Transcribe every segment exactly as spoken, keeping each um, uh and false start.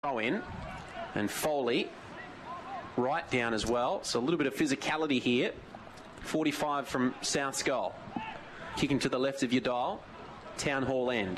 Throw in, and Foley right down as well. So a little bit of physicality here. forty-five from South's goal. Kicking to the left of your dial. Town Hall end.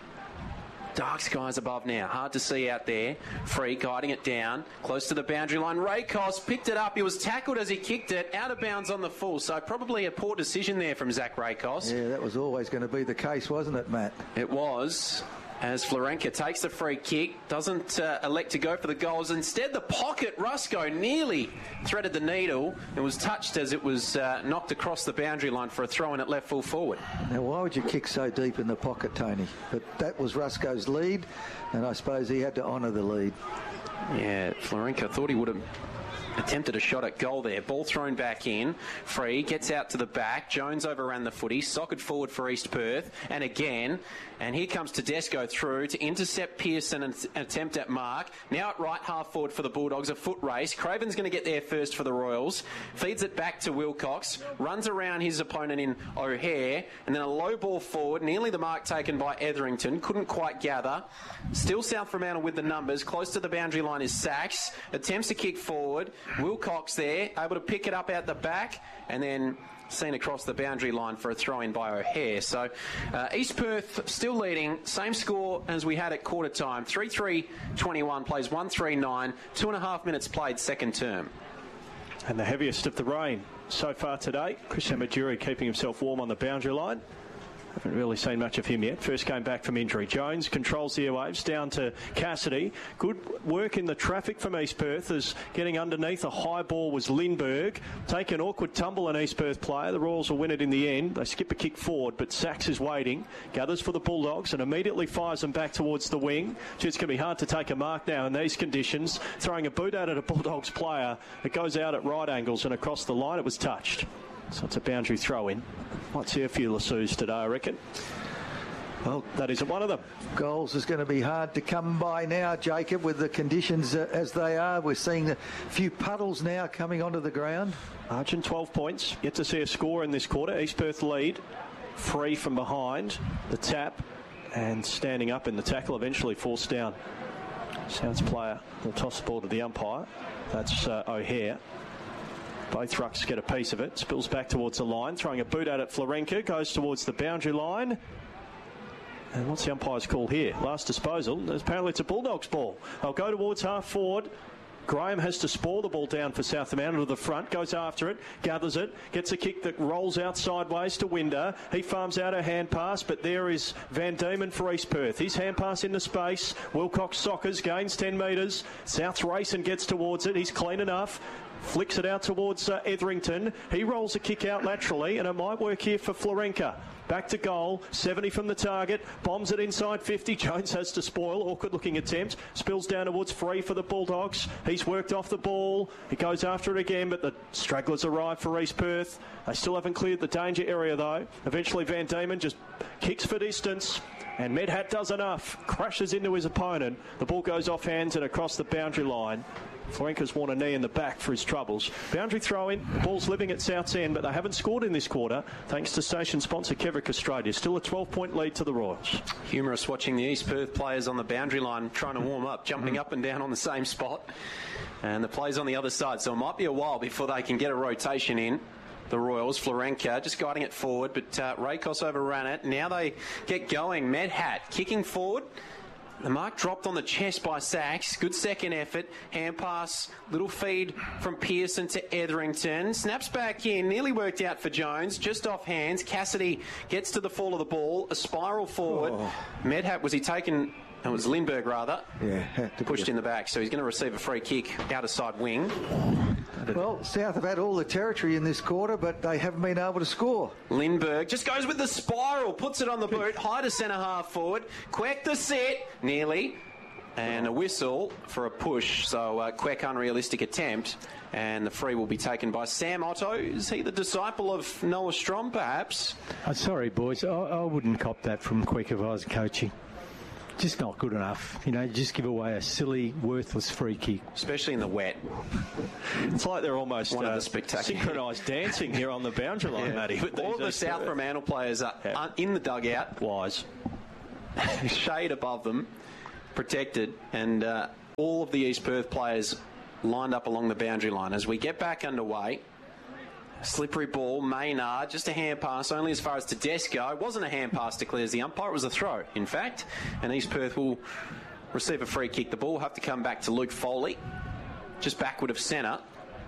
Dark skies above now. Hard to see out there. Free, guiding it down. Close to the boundary line. Rakos picked it up. He was tackled as he kicked it. Out of bounds on the full. So probably a poor decision there from Zach Rakos. Yeah, that was always going to be the case, wasn't it, Matt? It was. As Florenka takes the free kick, doesn't uh, elect to go for the goals. Instead, the pocket, Rusco nearly threaded the needle and was touched as it was uh, knocked across the boundary line for a throw-in at left full forward. Now, why would you kick so deep in the pocket, Tony? But that was Rusco's lead, and I suppose he had to honour the lead. Yeah, Florenka thought he would have attempted a shot at goal there. Ball thrown back in. Free gets out to the back. Jones overran the footy. Socked forward for East Perth. And again. And here comes Tedesco through to intercept Pearson and an attempt at mark. Now at right half forward for the Bulldogs. A foot race. Craven's going to get there first for the Royals. Feeds it back to Wilcox. Runs around his opponent in O'Hare. And then a low ball forward. Nearly the mark taken by Etherington. Couldn't quite gather. Still South Fremantle with the numbers. Close to the boundary line is Sachs. Attempts to kick forward. Wilcox there, able to pick it up out the back, and then seen across the boundary line for a throw-in by O'Hare. So uh, East Perth still leading, same score as we had at quarter time. three three twenty-one, plays one three nine, two and a half minutes played second term. And the heaviest of the rain so far today, Chris Amaduri keeping himself warm on the boundary line. Haven't really seen much of him yet. First came back from injury. Jones controls the airwaves down to Cassidy. Good work in the traffic from East Perth as getting underneath a high ball was Lindbergh. Take an awkward tumble an East Perth player. The Royals will win it in the end. They skip a kick forward, but Sachs is waiting. Gathers for the Bulldogs and immediately fires them back towards the wing. Gee, it's going to be hard to take a mark now in these conditions. Throwing a boot out at a Bulldogs player. It goes out at right angles and across the line. It was touched. So it's a boundary throw-in. Might see a few lassos today, I reckon. Well, that isn't one of them. Goals is going to be hard to come by now, Jacob, with the conditions uh, as they are. We're seeing a few puddles now coming onto the ground. Argent, twelve points. Yet to see a score in this quarter. East Perth lead. Free from behind. The tap. And standing up in the tackle, eventually forced down. South's player will toss the ball to the umpire. That's uh, O'Hare. Both rucks get a piece of it. Spills back towards the line. Throwing a boot at it. Florenka goes towards the boundary line. And what's the umpire's call here? Last disposal. Apparently it's a Bulldogs ball. They'll go towards half forward. Graham has to spoil the ball down for South Fremantle to the front. Goes after it. Gathers it. Gets a kick that rolls out sideways to Winder. He farms out a hand pass, but there is Van Diemen for East Perth. His hand pass into space. Wilcox soccers. Gains ten metres. South's race and gets towards it. He's clean enough. Flicks it out towards uh, Etherington. He rolls a kick out laterally, and it might work here for Florenka. Back to goal, seventy from the target, bombs it inside fifty. Jones has to spoil, awkward looking attempt. Spills down towards Free for the Bulldogs. He's worked off the ball. He goes after it again, but the stragglers arrive for East Perth. They still haven't cleared the danger area though. Eventually Van Diemen just kicks for distance. And Medhat does enough, crashes into his opponent. The ball goes off hands and across the boundary line. Florenka's worn a knee in the back for his troubles. Boundary throw-in, the ball's living at South's end, but they haven't scored in this quarter, thanks to station sponsor Kevrick Australia. Still a twelve-point lead to the Royals. Humorous watching the East Perth players on the boundary line trying to warm up, jumping up and down on the same spot. And the players on the other side, so it might be a while before they can get a rotation in. The Royals, Florenka just guiding it forward, but uh, Rakos overran it. Now they get going. Medhat kicking forward. The mark dropped on the chest by Sachs. Good second effort. Hand pass. Little feed from Pearson to Etherington. Snaps back in. Nearly worked out for Jones. Just off hands. Cassidy gets to the fall of the ball. A spiral forward. Oh. Medhat, was he taken... It was Lindbergh, rather. Yeah. Had to pushed in the back, so he's going to receive a free kick out of side wing. Well, South have had all the territory in this quarter, but they haven't been able to score. Lindbergh just goes with the spiral, puts it on the boot, high to centre half forward. Queck the set, nearly. And a whistle for a push, so uh, Queck unrealistic attempt. And the free will be taken by Sam Otto. Is he the disciple of Noah Strom, perhaps? Oh, sorry, boys. I, I wouldn't cop that from Queck if I was coaching. Just not good enough. You know, just give away a silly, worthless free kick. Especially in the wet. It's like they're almost One uh, of the spectacular synchronised dancing here on the boundary line, yeah. Matty. All of the South Fremantle players are yeah. in the dugout. Wise. Shade above them, protected, and... Uh, all of the East Perth players lined up along the boundary line. As we get back underway, slippery ball, Maynard, just a hand pass, only as far as Tedesco. It wasn't a hand pass, declares the umpire. It was a throw, in fact. And East Perth will receive a free kick. The ball will have to come back to Luke Foley, just backward of centre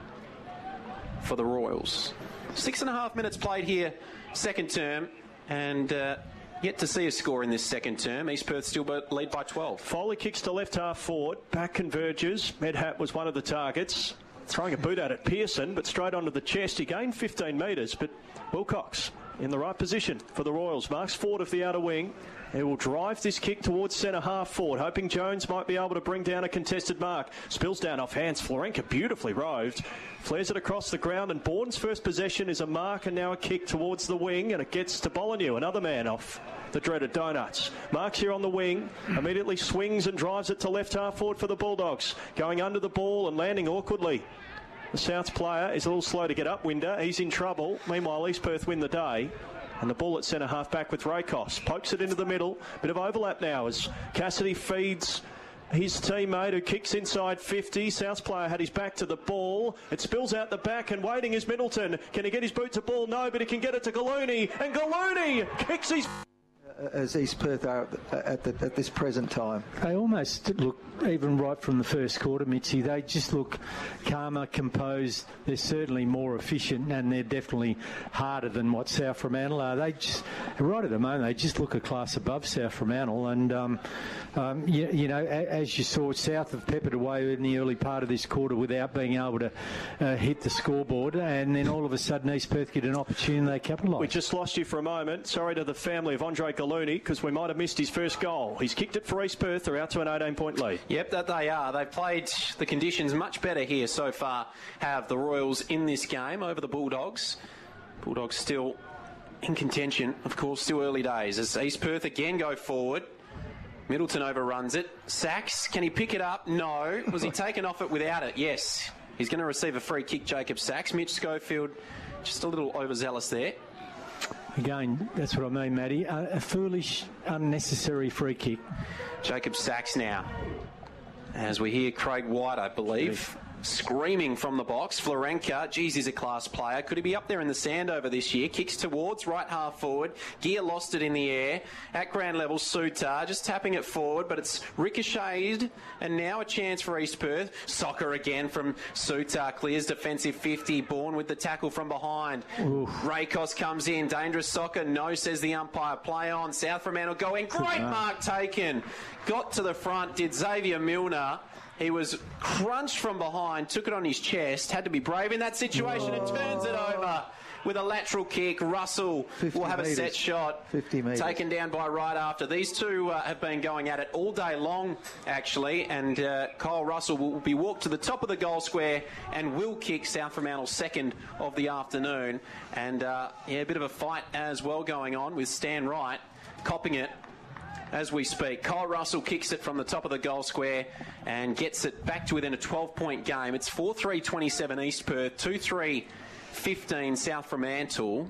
for the Royals. Six and a half minutes played here, second term, and uh, yet to see a score in this second term. East Perth still lead by twelve. Foley kicks to left half forward, back converges. Medhat was one of the targets. Throwing a boot out at Pearson, but straight onto the chest. He gained fifteen metres, but Wilcox in the right position for the Royals. Marks forward of the outer wing. He will drive this kick towards centre half forward, hoping Jones might be able to bring down a contested mark. Spills down off hands. Florenka beautifully roved. Flares it across the ground, and Bourne's first possession is a mark and now a kick towards the wing, and it gets to Bolognese, another man off the dreaded Donuts. Marks here on the wing, immediately swings and drives it to left half forward for the Bulldogs. Going under the ball and landing awkwardly. The Souths player is a little slow to get up, Winder. He's in trouble. Meanwhile, East Perth win the day. And the ball at centre half back with Rakos. Pokes it into the middle. Bit of overlap now as Cassidy feeds his teammate who kicks inside fifty. Souths player had his back to the ball. It spills out the back, and waiting is Middleton. Can he get his boot to ball? No, but he can get it to Gallooney. And Gallooney kicks his... As East Perth are at, the, at this present time. They almost look, even right from the first quarter, Mitzi, they just look calmer, composed. They're certainly more efficient, and they're definitely harder than what South Fremantle are. They just, right at the moment, they just look a class above South Fremantle. And, um, um, you, you know, as you saw, South have peppered away in the early part of this quarter without being able to uh, hit the scoreboard. And then all of a sudden, East Perth get an opportunity, they capitalise. We just lost you for a moment. Sorry to the family of Andre Gallooney, because we might have missed his first goal. He's kicked it for East Perth. They're out to an eighteen-point lead. Yep, that they are. They've played the conditions much better here so far, have the Royals in this game over the Bulldogs. Bulldogs still in contention, of course, still early days. As East Perth again go forward. Middleton overruns it. Sachs, can he pick it up? No. Was he taken off it without it? Yes. He's going to receive a free kick, Jacob Sachs. Mitch Schofield just a little overzealous there. Again, that's what I mean, Matty. A, a foolish, unnecessary free kick. Jacob Sachs now. As we hear Craig White, I believe, screaming from the box. Florenka, geez, he's a class player. Could he be up there in the sand over this year? Kicks towards right half forward. Gear lost it in the air. At ground level, Sutar just tapping it forward, but it's ricocheted, and now a chance for East Perth. Soccer again from Sutar. Clears defensive fifty. Bourne with the tackle from behind. Oof. Rakos comes in. Dangerous soccer. No, says the umpire. Play on. South Fremantle going. Great mark taken. Got to the front. Did Xavier Milner. He was crunched from behind, took it on his chest, had to be brave in that situation. Whoa. And turns it over with a lateral kick. Russell will have meters. A set shot. fifty metres. Taken down by right after. These two uh, have been going at it all day long, actually, and uh, Kyle Russell will be walked to the top of the goal square and will kick South Fremantle's second of the afternoon. And, uh, yeah, a bit of a fight as well going on with Stan Wright copping it as we speak. Kyle Russell kicks it from the top of the goal square and gets it back to within a twelve-point game. It's four three twenty-seven East Perth, two three fifteen South Fremantle.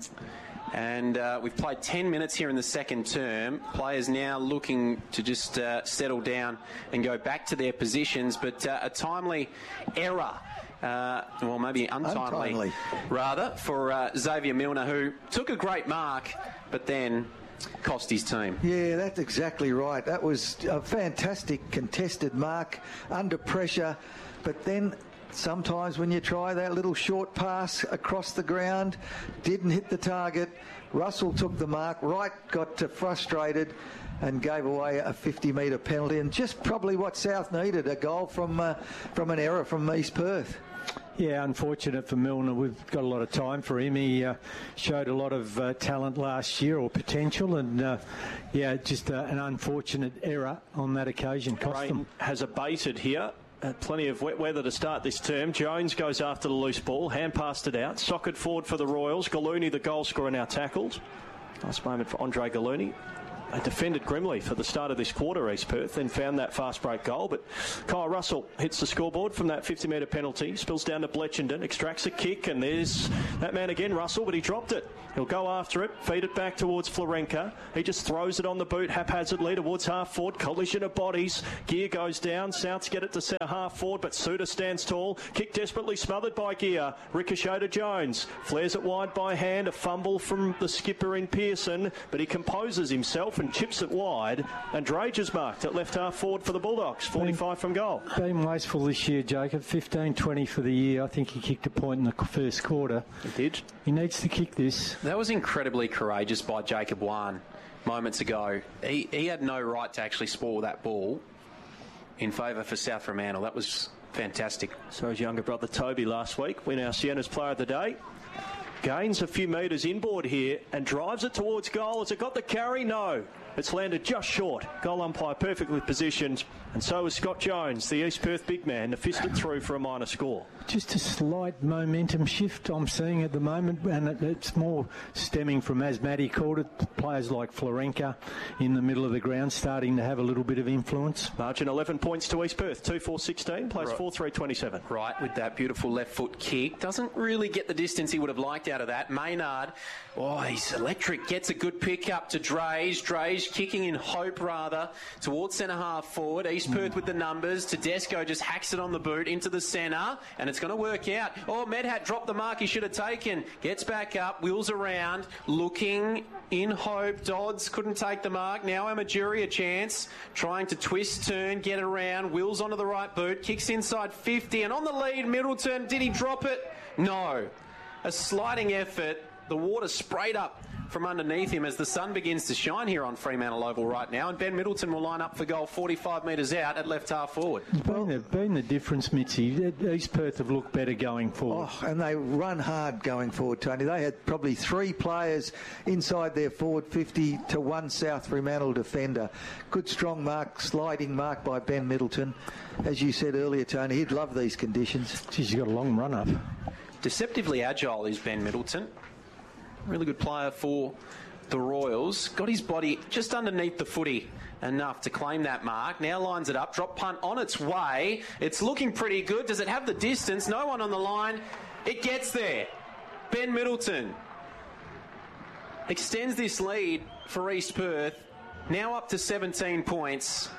And uh, we've played ten minutes here in the second term. Players now looking to just uh, settle down and go back to their positions. But uh, a timely error. Uh, well, maybe untimely, untimely. rather, for uh, Xavier Milner, who took a great mark, but then cost his team. Yeah, that's exactly right. That was a fantastic contested mark under pressure, but then sometimes when you try that little short pass across the ground, didn't hit the target. Russell took the mark. Wright got uh, frustrated and gave away a fifty metre penalty, and just probably what South needed, a goal from uh, from an error from East Perth. Yeah, unfortunate for Milner. We've got a lot of time for him. He uh, showed a lot of uh, talent last year, or potential, and uh, yeah, just uh, an unfortunate error on that occasion. Cost Rain them. Has abated here. Uh, plenty of wet weather to start this term. Jones goes after the loose ball, hand passed it out, socked forward for the Royals. Gallooney, the goal scorer, now tackled. Nice moment for Andre Gallooney. They defended grimly for the start of this quarter, East Perth, then found that fast break goal. But Kyle Russell hits the scoreboard from that fifty metre penalty, spills down to Bletchenden, extracts a kick, and there's that man again, Russell, but he dropped it. He'll go after it, feed it back towards Florenka. He just throws it on the boot haphazardly towards half forward. Collision of bodies. Gear goes down. Souths get it to centre half forward, but Suter stands tall. Kick desperately smothered by Gear. Ricochet to Jones. Flares it wide by hand. A fumble from the skipper in Pearson, but he composes himself and chips it wide. And Drage is marked at left half forward for the Bulldogs. forty-five from goal. Been wasteful this year, Jacob. fifteen twenty for the year. I think he kicked a point in the first quarter. He did. He needs to kick this. That was incredibly courageous by Jacob Wan moments ago. He, he had no right to actually spoil that ball in favour for South Fremantle. That was fantastic. So his younger brother Toby last week, win our Sienna's player of the day. Gains a few metres inboard here and drives it towards goal. Has it got the carry? No. It's landed just short. Goal umpire perfectly positioned, and so is Scott Jones, the East Perth big man, to fist it through for a minor score. Just a slight momentum shift I'm seeing at the moment, and it, it's more stemming from, as Matty called it, players like Florenka in the middle of the ground starting to have a little bit of influence. Margin eleven points to East Perth, two four sixteen, plays right. four three twenty-seven. Right, with that beautiful left foot kick. Doesn't really get the distance he would have liked out of that. Maynard, oh, he's electric, gets a good pick up to Drage. Drage kicking in hope, rather, towards centre half forward. East Perth with the numbers. Tedesco just hacks it on the boot into the centre, and it's going to work out. Oh, Medhat dropped the mark he should have taken. Gets back up, wheels around, looking in hope. Dodds couldn't take the mark. Now Amajuri a chance, trying to twist, turn, get around, wheels onto the right boot, kicks inside fifty, and on the lead, Middleton. Did he drop it? No. A sliding effort. The water sprayed up from underneath him as the sun begins to shine here on Fremantle Oval right now, and Ben Middleton will line up for goal forty-five metres out at left half forward. It's been, the, been the difference, Mitzi. East Perth have looked better going forward. Oh, and they run hard going forward, Tony. They had probably three players inside their forward fifty to one South Fremantle defender. Good strong mark, sliding mark by Ben Middleton. As you said earlier, Tony, he'd love these conditions. Geez, he's got a long run up. Deceptively agile is Ben Middleton. Really good player for the Royals. Got his body just underneath the footy enough to claim that mark. Now lines it up. Drop punt on its way. It's looking pretty good. Does it have the distance? No one on the line. It gets there. Ben Middleton extends this lead for East Perth. Now up to seventeen points.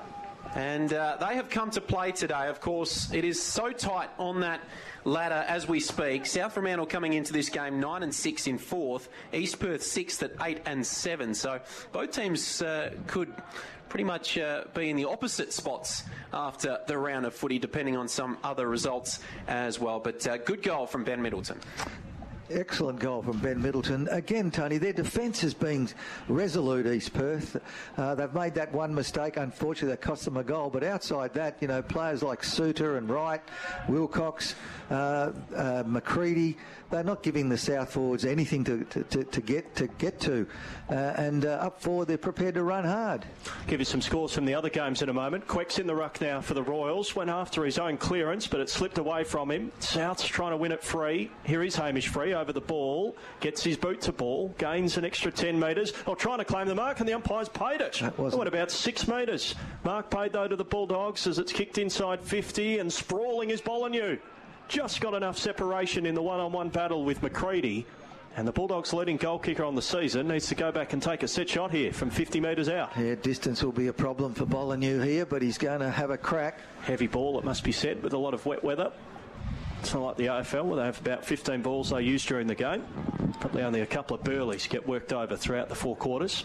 And uh, they have come to play today. Of course, it is so tight on that ladder as we speak. South Fremantle coming into this game nine and six in fourth. East Perth sixth at eight and seven. So both teams uh, could pretty much uh, be in the opposite spots after the round of footy, depending on some other results as well. But uh, good goal from Ben Middleton. Excellent goal from Ben Middleton. Again, Tony, their defence is being resolute, East Perth. Uh, they've made that one mistake, unfortunately, that cost them a goal. But outside that, you know, players like Suter and Wright, Wilcox, uh, uh, McCready, they're not giving the South forwards anything to, to, to, to get to get to. Uh, and uh, up forward, they're prepared to run hard. Give you some scores from the other games in a moment. Queck's in the ruck now for the Royals. Went after his own clearance, but it slipped away from him. South's trying to win it free. Here is Hamish Free over the ball. Gets his boot to ball. Gains an extra ten metres. Or trying to claim the mark, and the umpire's paid it. It went about six metres. Mark paid, though, to the Bulldogs as it's kicked inside fifty, and sprawling is Bolanew. Just got enough separation in the one-on-one battle with McCready. And the Bulldogs' leading goal kicker on the season needs to go back and take a set shot here from fifty metres out. Yeah, distance will be a problem for Bolanew here, but he's going to have a crack. Heavy ball, it must be said, with a lot of wet weather. It's not like the A F L, where they have about fifteen balls they use during the game. Probably only a couple of burleys get worked over throughout the four quarters.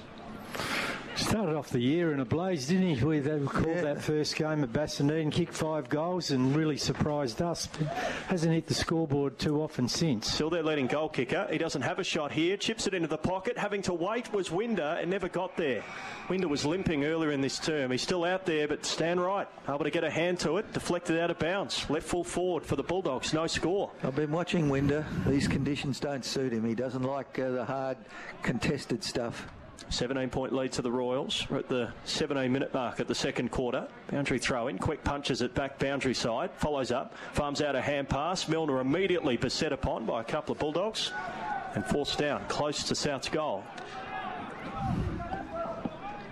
Started off the year in a blaze, didn't he? We they called yeah. that first game at Bassendean, kicked five goals and really surprised us. But hasn't hit the scoreboard too often since. Still their leading goal kicker. He doesn't have a shot here. Chips it into the pocket. Having to wait was Winder and never got there. Winder was limping earlier in this term. He's still out there, but Stan Wright able to get a hand to it. Deflected out of bounds. Left full forward for the Bulldogs. No score. I've been watching Winder. These conditions don't suit him. He doesn't like uh, the hard contested stuff. seventeen point lead to the Royals. We're at the seventeen minute mark at the second quarter. Boundary throw in. Quick punches it back boundary side. Follows up. Farms out a hand pass. Milner immediately beset upon by a couple of Bulldogs and forced down close to South's goal.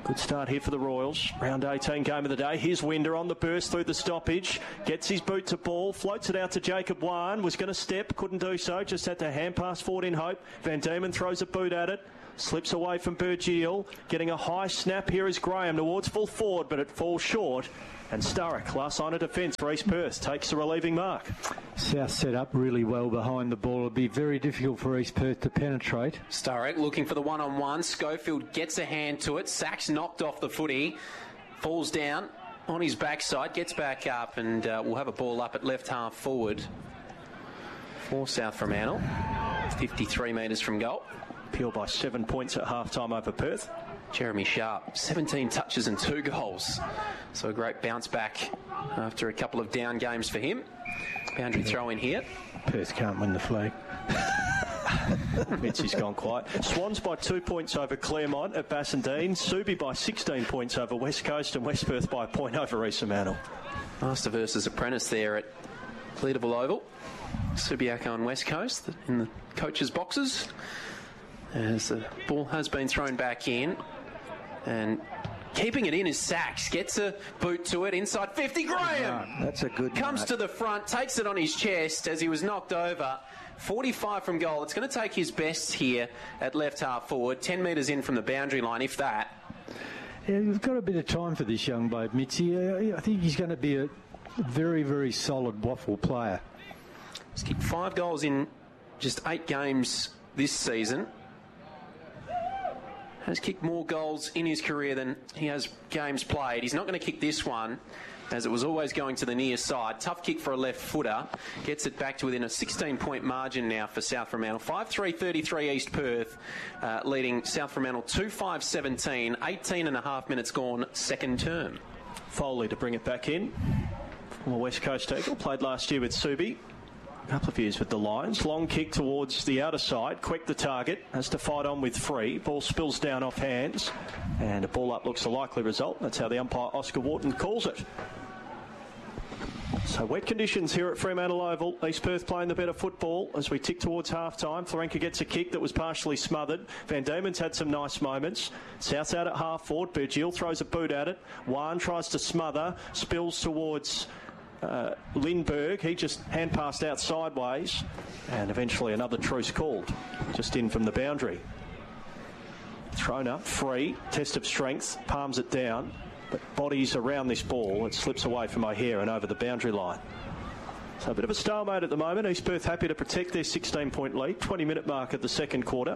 Good start here for the Royals. Round eighteen, game of the day. Here's Winder on the burst through the stoppage. Gets his boot to ball. Floats it out to Jacob Wan. Was going to step. Couldn't do so. Just had to hand pass forward in hope. Van Diemen throws a boot at it. Slips away from Burgeel. Getting a high snap here is Graham towards full forward, but it falls short. And Sturrock, last line of defence for East Perth, takes the relieving mark. South set up really well behind the ball. It'll be very difficult for East Perth to penetrate. Sturrock looking for the one-on-one. Schofield gets a hand to it. Sachs knocked off the footy. Falls down on his backside. Gets back up and uh, we'll have a ball up at left half forward for South Fremantle. fifty-three metres from goal. Peel by seven points at half-time over Perth. Jeremy Sharp, seventeen touches and two goals. So a great bounce back after a couple of down games for him. Boundary throw in here. Perth can't win the flag. Mitzi's gone quiet. Swans by two points over Claremont at Bassendean. Subi by sixteen points over West Coast, and West Perth by a point over East Fremantle. Master versus apprentice there at Leederville Oval. Subiaco and West Coast in the coaches' boxes. As the ball has been thrown back in. And keeping it in is Sachs. Gets a boot to it. Inside fifty. Graham! That's a good Comes mark. to the front. Takes it on his chest as he was knocked over. forty-five from goal. It's going to take his best here at left half forward. ten metres in from the boundary line, if that. Yeah, we've got a bit of time for this young bloke, Mitzi. Uh, I think he's going to be a very, very solid waffle player. He's kicked five goals in just eight games this season. Has kicked more goals in his career than he has games played. He's not going to kick this one, as it was always going to the near side. Tough kick for a left footer. Gets it back to within a sixteen-point margin now for South Fremantle. five three thirty-three East Perth, uh, leading South Fremantle two five seventeen. eighteen and a half minutes gone, second term. Foley to bring it back in. Former West Coast Eagle, played last year with Subi. A couple of years with the Lions. Long kick towards the outer side. Quick the target. Has to fight on with free. Ball spills down off hands. And a ball up looks a likely result. That's how the umpire Oscar Wharton calls it. So wet conditions here at Fremantle Oval. East Perth playing the better football as we tick towards half-time. Florenka gets a kick that was partially smothered. Van Diemen's had some nice moments. South's out at half-forward. Burgeel throws a boot at it. Wan tries to smother. Spills towards Uh, Lindbergh. He just hand passed out sideways, and eventually another truce called just in from the boundary. Thrown up, free, test of strength, palms it down, but bodies around this ball. It slips away from O'Hare and over the boundary line. So a bit of a stalemate at the moment. East Perth happy to protect their sixteen-point lead. twenty minute mark of the second quarter.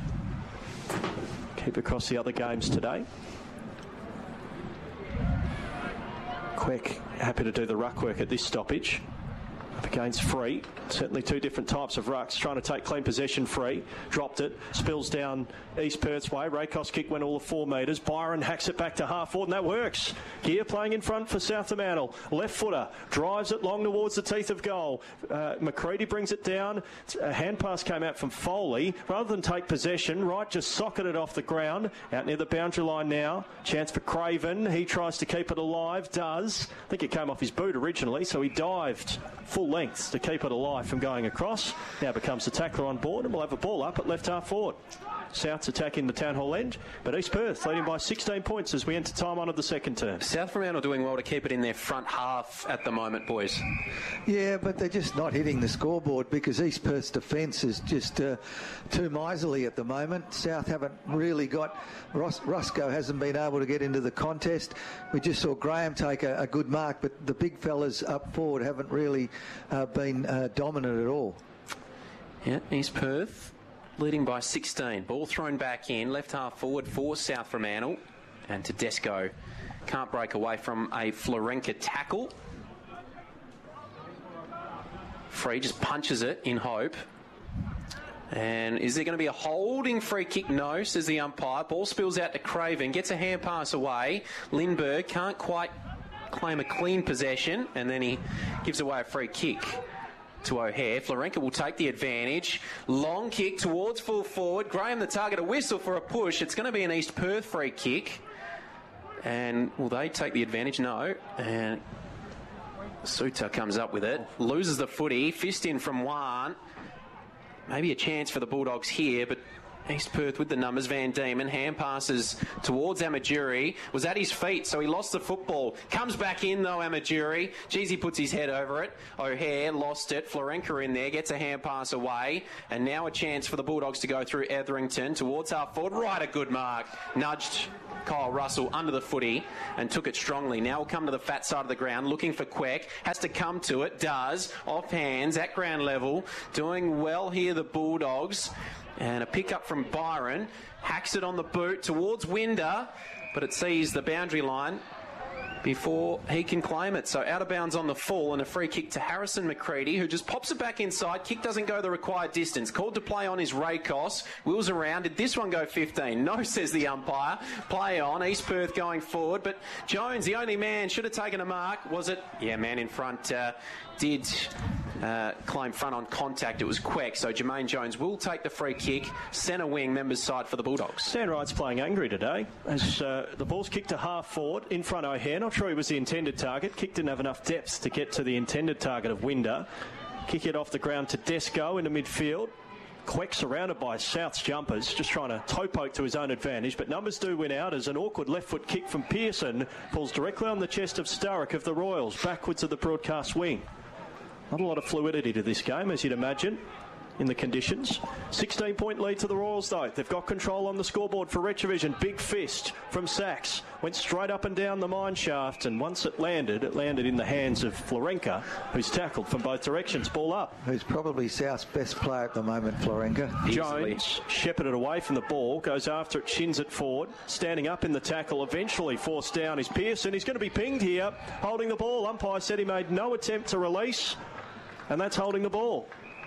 Keep across the other games today. Quick, happy to do the ruck work at this stoppage. Up against Free. Certainly two different types of rucks. Trying to take clean possession. Free. Dropped it. Spills down East Perth's way. Raycos kick went all of four metres. Byron hacks it back to half forward, and that works. Gear playing in front for South Fremantle. Left footer. Drives it long towards the teeth of goal. Uh, McCready brings it down. A hand pass came out from Foley. Rather than take possession, Wright just socketed it off the ground. Out near the boundary line now. Chance for Craven. He tries to keep it alive. Does. I think it came off his boot originally, so he dived full length to keep it alive from going across. Now becomes the tackler on board, and we'll have a ball up at left half forward. South's attacking the Town Hall end, but East Perth leading by sixteen points as we enter time on of the second term. South Fremantle doing well to keep it in their front half at the moment, boys. Yeah, but they're just not hitting the scoreboard because East Perth's defence is just uh, too miserly at the moment. South haven't really got... Ros- Rusco hasn't been able to get into the contest. We just saw Graham take a, a good mark, but the big fellas up forward haven't really uh, been uh, dominant at all. Yeah, East Perth leading by sixteen. Ball thrown back in, left half forward for South Fremantle. And Tedesco can't break away from a Florenka tackle. Free just punches it in hope. And is there going to be a holding free kick? No, says the umpire. Ball spills out to Craven, gets a hand pass away. Lindbergh can't quite claim a clean possession, and then he gives away a free kick to O'Hare. Florenka will take the advantage. Long kick towards full forward. Graham the target, a whistle for a push. It's going to be an East Perth free kick. And will they take the advantage? No. And Suter comes up with it. Loses the footy. Fist in from Wan. Maybe a chance for the Bulldogs here, but East Perth with the numbers. Van Diemen hand passes towards Amajuri. Was at his feet, so he lost the football. Comes back in though, Amajuri. Geez, he puts his head over it. O'Hare lost it. Florenka in there, gets a hand pass away. And now a chance for the Bulldogs to go through Etherington towards half forward. Right, a good mark. Nudged Kyle Russell under the footy and took it strongly. Now we'll come to the fat side of the ground, looking for Queck. Has to come to it. Does. Off hands at ground level. Doing well here, the Bulldogs. And a pick up from Byron. Hacks it on the boot towards Winder, but it sees the boundary line before he can claim it. So out of bounds on the full, and a free kick to Harrison McCready, who just pops it back inside. Kick doesn't go the required distance. Called to play on is Rakos. Wheels around. Did this one go fifteen? No, says the umpire. Play on. East Perth going forward. But Jones, the only man, should have taken a mark. Was it? Yeah, man in front uh, did uh, claim front on contact. It was Queck. So Jermaine Jones will take the free kick. Centre wing, members side for the Bulldogs. Stan Wright's playing angry today as uh, the ball's kicked to half forward in front of O'Hare. Not sure he was the intended target. Kick didn't have enough depth to get to the intended target of Winder. Kick it off the ground to Desco into midfield. Queck surrounded by South's jumpers, just trying to toe poke to his own advantage, but numbers do win out as an awkward left foot kick from Pearson falls directly on the chest of Sturrock of the Royals, backwards of the broadcast wing. Not a lot of fluidity to this game, as you'd imagine, in the conditions. sixteen point lead to the Royals, though. They've got control on the scoreboard for Retrovision. Big fist from Sachs. Went straight up and down the mine shaft, and once it landed, it landed in the hands of Florenka, who's tackled from both directions. Ball up. Who's probably South's best player at the moment, Florenka. Jones shepherded away from the ball, goes after it, shins it forward. Standing up in the tackle, eventually forced down is Pearson. He's going to be pinged here, holding the ball. Umpire said he made no attempt to release, and that's holding the ball.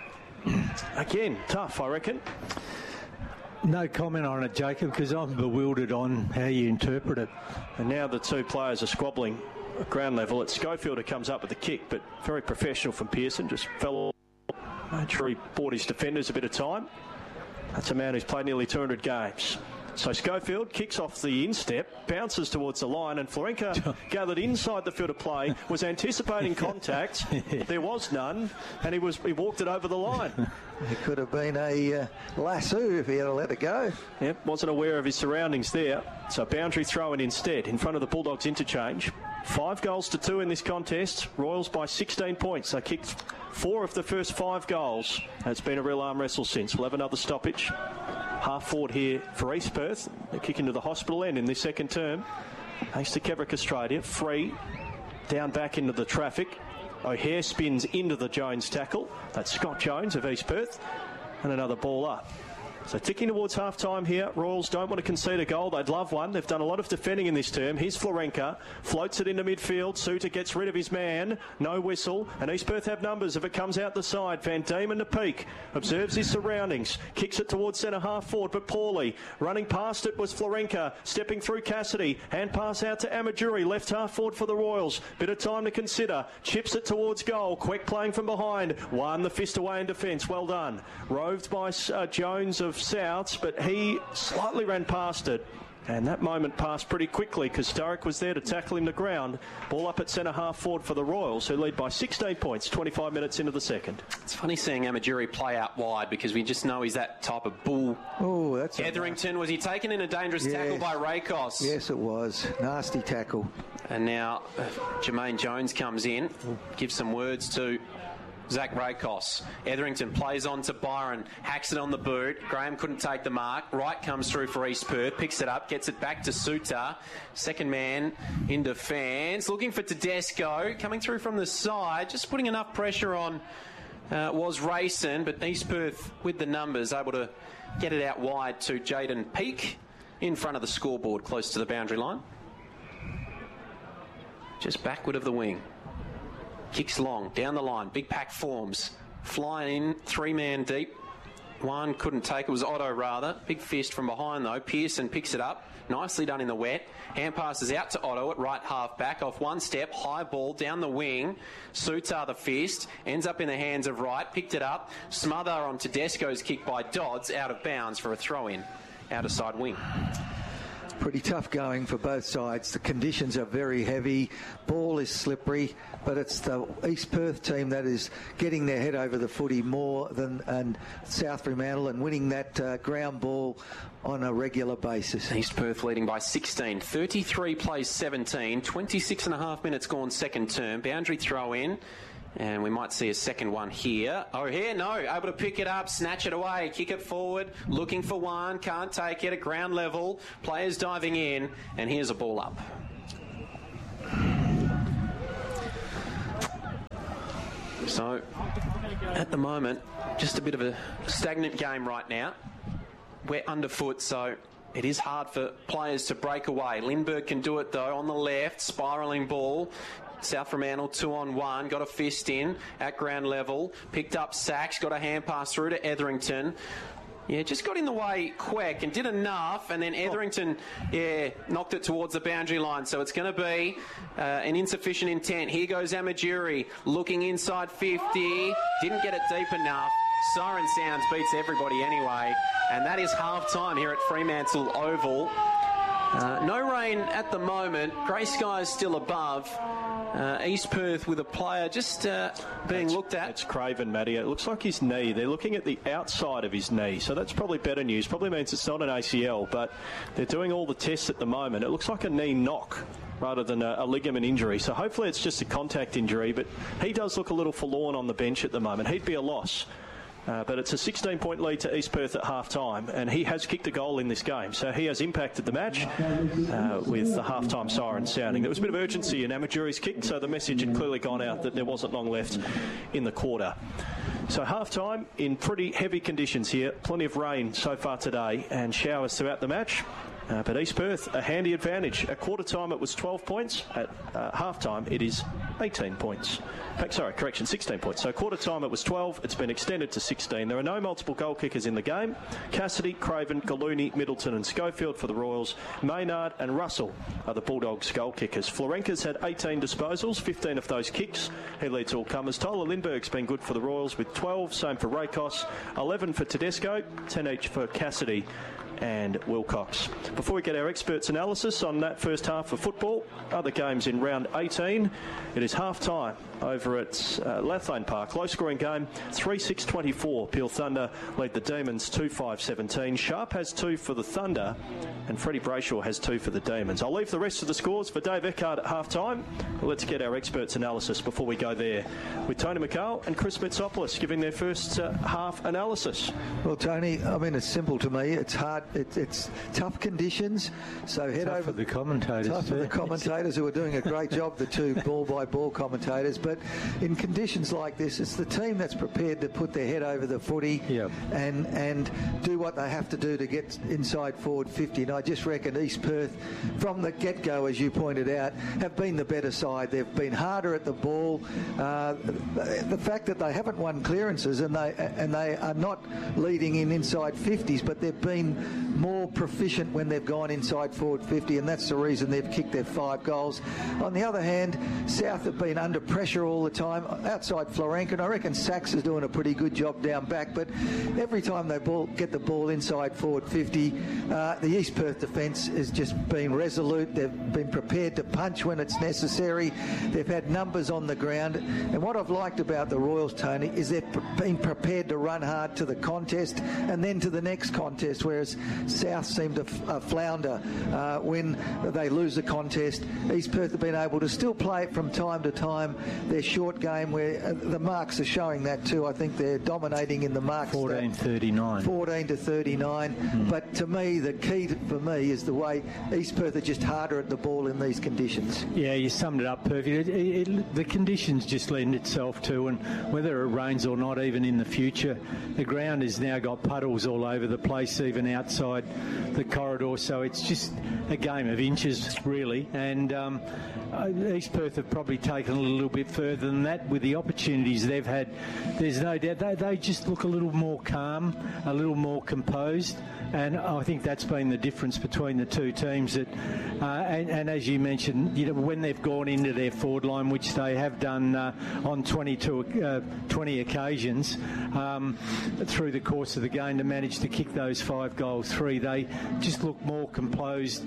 Again, tough, I reckon. No comment on it, Jacob, because I'm bewildered on how you interpret it. And now the two players are squabbling at ground level. It's Schofield who comes up with the kick, but very professional from Pearson. Just fell. Made sure he bought his defenders a bit of time. That's a man who's played nearly two hundred games. So Schofield kicks off the instep, bounces towards the line, and Florenka gathered inside the field of play, was anticipating contact. There was none, and he was he walked it over the line. It could have been a uh, lasso if he had let it go. Yep, wasn't aware of his surroundings there. So boundary throw-in instead, in front of the Bulldogs interchange. Five goals to two in this contest. Royals by sixteen points. They kicked four of the first five goals. It's been a real arm wrestle since. We'll have another stoppage. Half forward here for East Perth. They kick into the hospital end in this second term. Thanks to Kevrick Australia. Free. Down back into the traffic. O'Hare spins into the Jones tackle. That's Scott Jones of East Perth. And another ball up. So ticking towards half-time here. Royals don't want to concede a goal. They'd love one. They've done a lot of defending in this term. Here's Florenka. Floats it into midfield. Suter gets rid of his man. No whistle. And East Perth have numbers if it comes out the side. Van Diemen to peak. Observes his surroundings. Kicks it towards centre half forward, but poorly. Running past it was Florenka. Stepping through Cassidy. Hand pass out to Amajuri. Left half forward for the Royals. Bit of time to consider. Chips it towards goal. Queck playing from behind. Won the fist away in defence. Well done. Roved by uh, Jones of Souths, but he slightly ran past it, and that moment passed pretty quickly because Sturrock was there to tackle him to ground. Ball up at centre half forward for the Royals, who lead by sixteen points, twenty-five minutes into the second. It's funny seeing Amajuri play out wide because we just know he's that type of bull. Oh, that's Etherington, was he taken in a dangerous yes. tackle by Rakos? Yes, it was. Nasty tackle. And now uh, Jermaine Jones comes in, gives some words to Zach Rakos. Etherington plays on to Byron, hacks it on the boot. Graham couldn't take the mark. Wright comes through for East Perth, picks it up, gets it back to Suter. Second man in defence, looking for Tedesco, coming through from the side, just putting enough pressure on uh, was Rayson, but East Perth with the numbers, able to get it out wide to Jaden Peake in front of the scoreboard, close to the boundary line. Just backward of the wing. Kicks long, down the line, big pack forms. Flying in, three-man deep. One couldn't take, it was Otto rather. Big fist from behind though. Pearson picks it up. Nicely done in the wet. Hand passes out to Otto at right half back. Off one step, high ball down the wing. Sutar the fist. Ends up in the hands of Wright. Picked it up. Smother on Tedesco's kick by Dodds. Out of bounds for a throw-in. Out of side wing. Pretty tough going for both sides. The conditions are very heavy. Ball is slippery, but it's the East Perth team that is getting their head over the footy more than and South Fremantle and winning that uh, ground ball on a regular basis. East Perth leading by sixteen. thirty-three plays seventeen. twenty-six and a half minutes gone second term. Boundary throw in. And we might see a second one here. Oh, here, no. Able to pick it up, snatch it away, kick it forward, looking for one, can't take it at ground level. Players diving in, and here's a ball up. So, at the moment, just a bit of a stagnant game right now. We're underfoot, so it is hard for players to break away. Lindbergh can do it, though, on the left, spiralling ball. South Fremantle two on one, got a fist in at ground level, picked up Sachs, got a hand pass through to Etherington. Yeah, just got in the way quick and did enough, and then Etherington, yeah, knocked it towards the boundary line. So it's going to be uh, an insufficient intent. Here goes Amajuri, looking inside fifty, didn't get it deep enough. Siren Sounds beats everybody anyway, and that is half time here at Fremantle Oval. Uh, no rain at the moment. Grey skies still above. Uh, East Perth with a player just uh, being that's, looked at. It's Craven, Matty. It looks like his knee. They're looking at the outside of his knee, so that's probably better news. Probably means it's not an A C L, but they're doing all the tests at the moment. It looks like a knee knock rather than a, a ligament injury, so hopefully it's just a contact injury, but he does look a little forlorn on the bench at the moment. He'd be a loss. Uh, but it's a sixteen-point lead to East Perth at half-time, and he has kicked a goal in this game, so he has impacted the match uh, with the half-time siren sounding. There was a bit of urgency in Amajuri's kick, so the message had clearly gone out that there wasn't long left in the quarter. So half-time in pretty heavy conditions here. Plenty of rain so far today and showers throughout the match. Uh, but East Perth, a handy advantage. At quarter time it was twelve points. At uh, half time it is eighteen points. Sorry, correction, sixteen points. So quarter time it was twelve. It's been extended to sixteen. There are no multiple goal kickers in the game. Cassidy, Craven, Gallooni, Middleton and Schofield for the Royals. Maynard and Russell are the Bulldogs goal kickers. Florenca's had eighteen disposals, fifteen of those kicks. He leads all comers. Tyler Lindbergh's been good for the Royals with twelve. Same for Rakos. eleven for Tedesco. ten each for Cassidy and Wilcox. Before we get our experts' analysis on that first half of football, other games in round eighteen, it is half-time over at uh, Lathlane Park. Low-scoring game, three six twenty-four. Peel Thunder lead the Demons two five seventeen. Sharp has two for the Thunder, and Freddie Brayshaw has two for the Demons. I'll leave the rest of the scores for Dave Eckhart at half-time. Well, let's get our experts' analysis before we go there, with Tony McCall and Chris Mitsopoulos giving their first uh, half analysis. Well, Tony, I mean, it's simple to me. It's hard. It, it's tough conditions. So head tough over for the commentators. Tough for the commentators who are doing a great job, the two ball-by-ball commentators. But in conditions like this, it's the team that's prepared to put their head over the footy yep. and and do what they have to do to get inside forward fifty. And I just reckon East Perth, from the get-go, as you pointed out, have been the better side. They've been harder at the ball. Uh, the fact that they haven't won clearances and they and they are not leading in inside fifties, but they've been more proficient when they've gone inside forward fifty, and that's the reason they've kicked their five goals. On the other hand, South have been under pressure all the time outside Florenca, and I reckon Sachs is doing a pretty good job down back, but every time they ball, get the ball inside forward fifty, uh, the East Perth defence has just been resolute. They've been prepared to punch when it's necessary. They've had numbers on the ground, and what I've liked about the Royals, Tony, is they've been prepared to run hard to the contest and then to the next contest, whereas South seem to f- uh, flounder uh, when they lose the contest. East Perth have been able to still play it from time to time. Their short game, where uh, the marks are showing that too. I think they're dominating in the marks. fourteen thirty-nine. fourteen to thirty-nine. Mm. But to me, the key to, for me is the way East Perth are just harder at the ball in these conditions. Yeah, you summed it up perfectly. It, it, it, the conditions just lend itself to, and whether it rains or not, even in the future, the ground has now got puddles all over the place, even outside the corridor. So it's just a game of inches, really. And um, East Perth have probably taken a little bit further than that with the opportunities they've had. There's no doubt they, they just look a little more calm, a little more composed, and I think that's been the difference between the two teams. That, uh, and, and as you mentioned, you know, when they've gone into their forward line, which they have done uh, on twenty-two, uh, twenty occasions um, through the course of the game to manage to kick those five goals free, they just look more composed.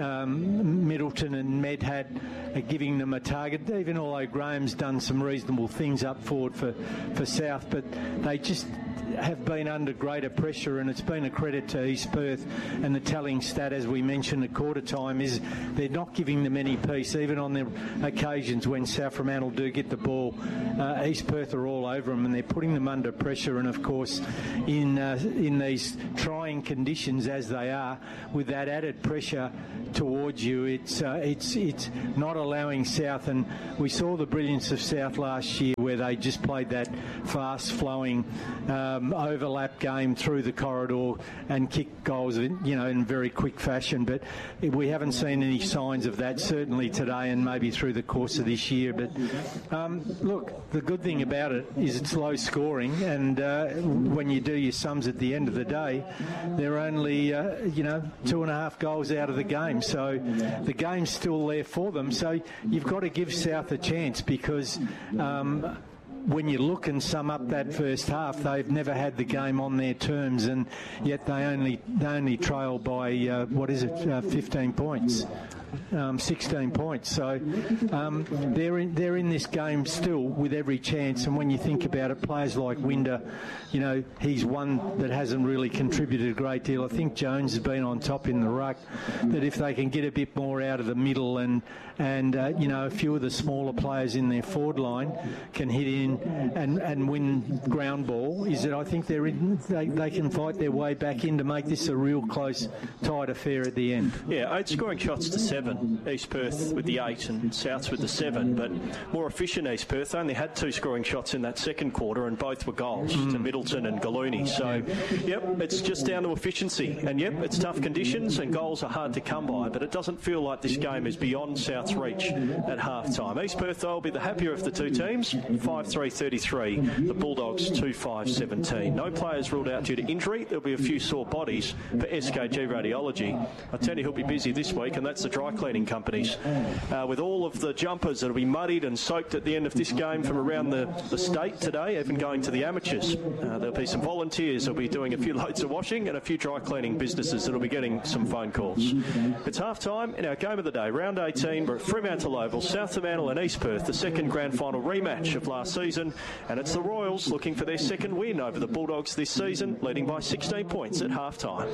Um, Middleton and Medhad are giving them a target, even although Graham's done some reasonable things up forward for, for South, but they just have been under greater pressure, and it's been a credit to East Perth. And the telling stat, as we mentioned at quarter time, is they're not giving them any peace, even on the occasions when South Fremantle do get the ball. Uh, East Perth are all over them, and they're putting them under pressure. And of course, in uh, in these trying conditions as they are, with that added pressure towards you, it's uh, it's it's not allowing South. And we saw the brilliance of South last year, where they just played that fast-flowing um, overlap game through the corridor and kicked goals, in, you know, in very quick fashion. But we haven't seen any signs of that, certainly today and maybe through the course of this year. But um, look, the good thing about it is it's low scoring, and uh, when you do your sums at the end of the day, they're only uh, you know two and a half goals out of the game. So the game's still there for them. So you've got to give South a chance, because um, when you look and sum up that first half, they've never had the game on their terms, and yet they only they only trail by uh, what is it, uh, fifteen points. Um, sixteen points. So um, they're in they're in this game still with every chance. And when you think about it, players like Winder, you know, he's one that hasn't really contributed a great deal. I think Jones has been on top in the ruck. That if they can get a bit more out of the middle, and and uh, you know, a few of the smaller players in their forward line can hit in and, and win ground ball, is that I think they're in, they they can fight their way back in to make this a real close, tight affair at the end. Yeah, eight scoring shots to seven. East Perth with the eight and Souths with the seven, but more efficient East Perth. Only had two scoring shots in that second quarter, and both were goals mm. to Middleton and Gallooney. So, yep, it's just down to efficiency. And, yep, it's tough conditions and goals are hard to come by, but it doesn't feel like this game is beyond South's reach at half-time. East Perth, though, will be the happier of the two teams, five three thirty-three. The Bulldogs, two five seventeen. No players ruled out due to injury. There'll be a few sore bodies for S K G Radiology. I tell you, he'll be busy this week, and that's the dry cleaning companies. Uh, with all of the jumpers that will be muddied and soaked at the end of this game from around the, the state today, even going to the amateurs. Uh, there'll be some volunteers that'll be doing a few loads of washing, and a few dry cleaning businesses that'll be getting some phone calls. It's half time in our game of the day, round eighteen. We're at Fremantle Oval, South Fremantle and East Perth, the second grand final rematch of last season, and it's the Royals looking for their second win over the Bulldogs this season, leading by sixteen points at half time.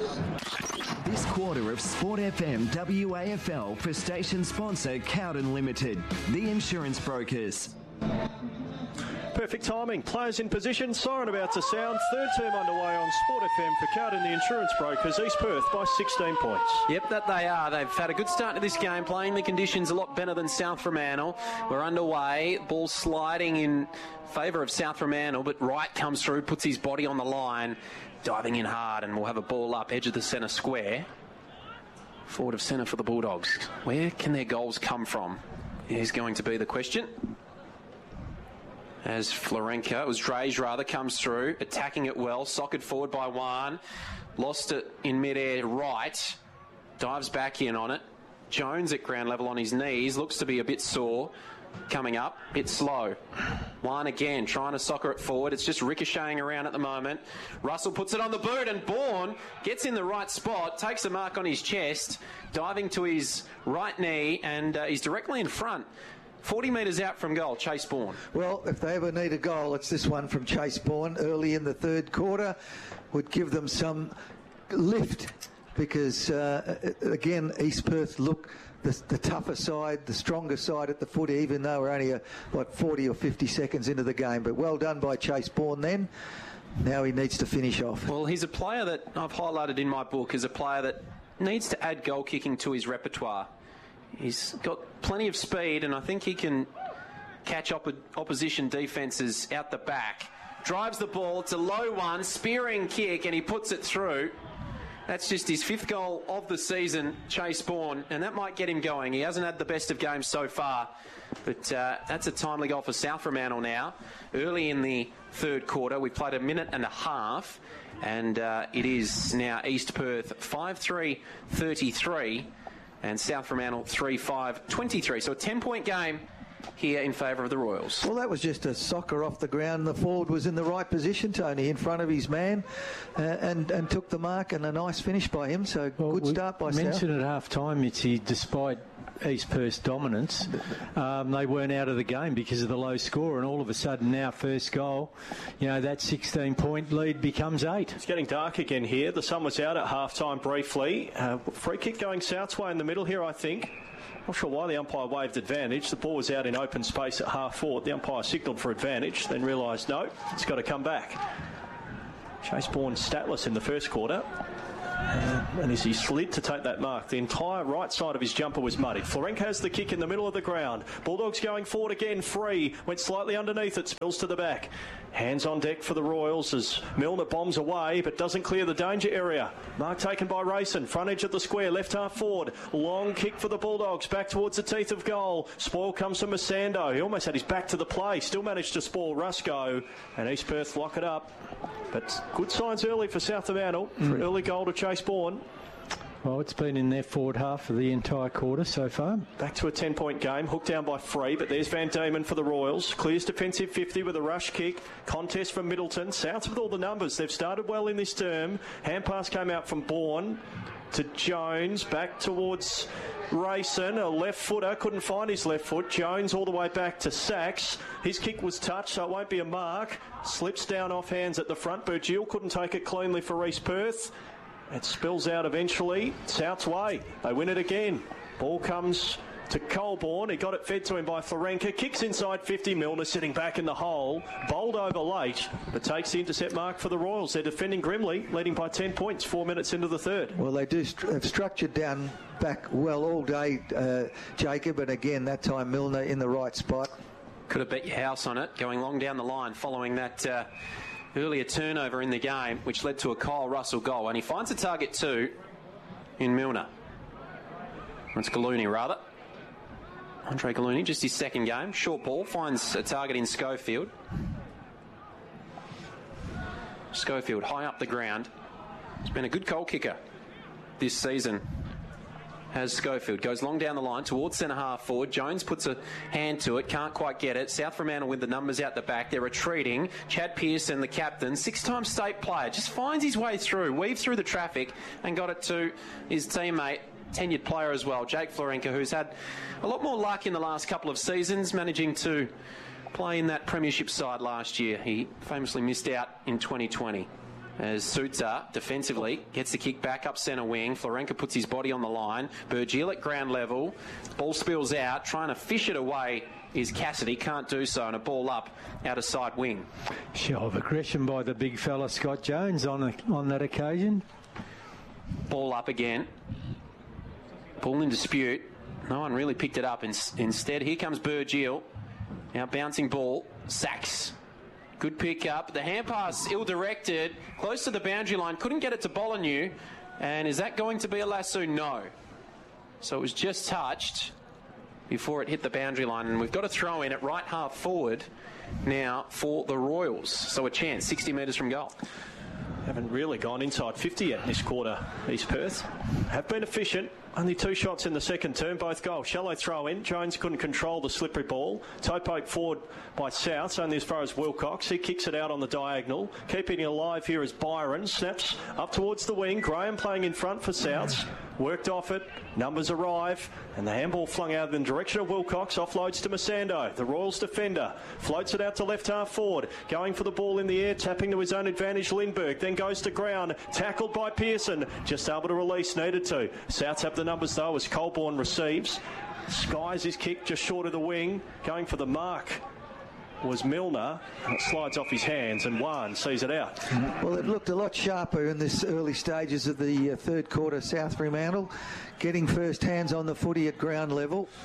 This quarter of Sport F M W A F L for station sponsor Cowden Limited, the insurance brokers. Perfect timing. Players in position. Siren about to sound. Third term underway on Sport F M for Cowden, the insurance brokers. East Perth by sixteen points. Yep, that they are. They've had a good start to this game, playing the conditions a lot better than South Fremantle. We're underway. Ball sliding in favour of South Fremantle, but Wright comes through, puts his body on the line, diving in hard, and we'll have a ball up edge of the centre square. Forward of centre for the Bulldogs. Where can their goals come from is going to be the question. As Florenka, it was Drays rather, comes through, attacking it well, socked forward by Juan, lost it in midair right, dives back in on it. Jones at ground level on his knees, looks to be a bit sore, coming up, bit slow. Juan again, trying to soccer it forward, it's just ricocheting around at the moment. Russell puts it on the boot, and Bourne gets in the right spot, takes a mark on his chest, diving to his right knee, and uh, he's directly in front. forty metres out from goal, Chase Bourne. Well, if they ever need a goal, it's this one from Chase Bourne early in the third quarter. Would give them some lift, because, uh, again, East Perth look the, the tougher side, the stronger side at the foot, even though we're only, a, what, forty or fifty seconds into the game. But well done by Chase Bourne then. Now he needs to finish off. Well, he's a player that I've highlighted in my book as a player that needs to add goal kicking to his repertoire. He's got plenty of speed, and I think he can catch op- opposition defences out the back. Drives the ball, it's a low one, spearing kick, and he puts it through. That's just his fifth goal of the season, Chase Bourne, and that might get him going. He hasn't had the best of games so far, but uh, that's a timely goal for South Fremantle now. Early in the third quarter, we played a minute and a half, and uh, it is now East Perth five three thirty-three, and South Fremantle three five twenty-three. So a ten-point game here in favour of the Royals. Well, that was just a soccer off the ground. The forward was in the right position, Tony, in front of his man, uh, and, and took the mark, and a nice finish by him. So well, good start by South. Mentioned at half-time, Mitzi, despite East Perth's dominance, um, they weren't out of the game because of the low score, and all of a sudden now first goal, you know, that sixteen-point lead becomes eight. It's getting dark again here. The sun was out at half-time briefly. Uh, free kick going South's way in the middle here, I think. Not sure why the umpire waved advantage. The ball was out in open space at half-forward. The umpire signalled for advantage, then realised, no, it's got to come back. Chase Bourne statless in the first quarter. Uh, and as he slid to take that mark, the entire right side of his jumper was muddied. Florenk has the kick in the middle of the ground. Bulldogs going forward again, free. Went slightly underneath it, spills to the back. Hands on deck for the Royals as Milner bombs away but doesn't clear the danger area. Mark taken by Rayson, front edge of the square, left half forward. Long kick for the Bulldogs, back towards the teeth of goal. Spoil comes from Masando. He almost had his back to the play, still managed to spoil Rusco, and East Perth lock it up. But good signs early for South Fremantle, for mm. early goal to Chase Bourne. Well, it's been in their forward half of the entire quarter so far. Back to a ten-point game, hooked down by Free, but there's Van Diemen for the Royals. Clears defensive fifty with a rush kick. Contest from Middleton. South with all the numbers. They've started well in this term. Hand pass came out from Bourne to Jones, back towards Rayson, a left footer, couldn't find his left foot. Jones all the way back to Sachs. His kick was touched, so it won't be a mark. Slips down off hands at the front. Burgeel couldn't take it cleanly for East Perth. It spills out eventually. South's way. They win it again. Ball comes to Colborne. He got it fed to him by Florenka. Kicks inside fifty. Milner sitting back in the hole. Bowled over late, but takes the intercept mark for the Royals. They're defending grimly, leading by ten points, four minutes into the third. Well, they do st- have structured down back well all day, uh, Jacob, and again, that time Milner in the right spot. Could have bet your house on it, going long down the line following that uh, earlier turnover in the game, which led to a Kyle Russell goal. And he finds a target too in Milner. It's Gallooni, rather. Andre Gallooni, just his second game. Short ball, finds a target in Schofield. Schofield high up the ground. He's been a good goal kicker this season. Has Schofield. Goes long down the line towards centre half forward. Jones puts a hand to it. Can't quite get it. South Fremantle with the numbers out the back. They're retreating. Chad Pearson, the captain, six-time state player, just finds his way through, weaves through the traffic and got it to his teammate, tenured player as well, Jake Florenka, who's had a lot more luck in the last couple of seasons, managing to play in that premiership side last year. He famously missed out in twenty twenty. As Souza defensively gets the kick back up centre wing. Florenka puts his body on the line. Burgeel at ground level. Ball spills out. Trying to fish it away is Cassidy. Can't do so. And a ball up out of side wing. Show of aggression by the big fella Scott Jones on a, on that occasion. Ball up again. Ball in dispute. No one really picked it up. In, instead, here comes Burgeel. Now bouncing ball. Sachs. Good pick up. The hand pass ill-directed. Close to the boundary line. Couldn't get it to Bolañu. And is that going to be a lasso? No. So it was just touched before it hit the boundary line. And we've got a throw in at right half forward now for the Royals. So a chance, sixty metres from goal. Haven't really gone inside fifty yet this quarter, East Perth. Have been efficient. Only two shots in the second term, both goals. Shallow throw in. Jones couldn't control the slippery ball. Toe poke forward by South, only as far as Wilcox. He kicks it out on the diagonal. Keeping it alive here is Byron. Snaps up towards the wing. Graham playing in front for Souths. Worked off it. Numbers arrive. And the handball flung out in the direction of Wilcox. Offloads to Masando. The Royals defender. Floats it out to left half forward. Going for the ball in the air. Tapping to his own advantage, Lindbergh. Then goes to ground. Tackled by Pearson. Just able to release. Needed to. Souths have the numbers though as Colborne receives. Skies his kick just short of the wing. Going for the mark was Milner, and it slides off his hands, and Wan sees it out. Well, it looked a lot sharper in this early stages of the uh, third quarter. South Fremantle getting first hands on the footy at ground level.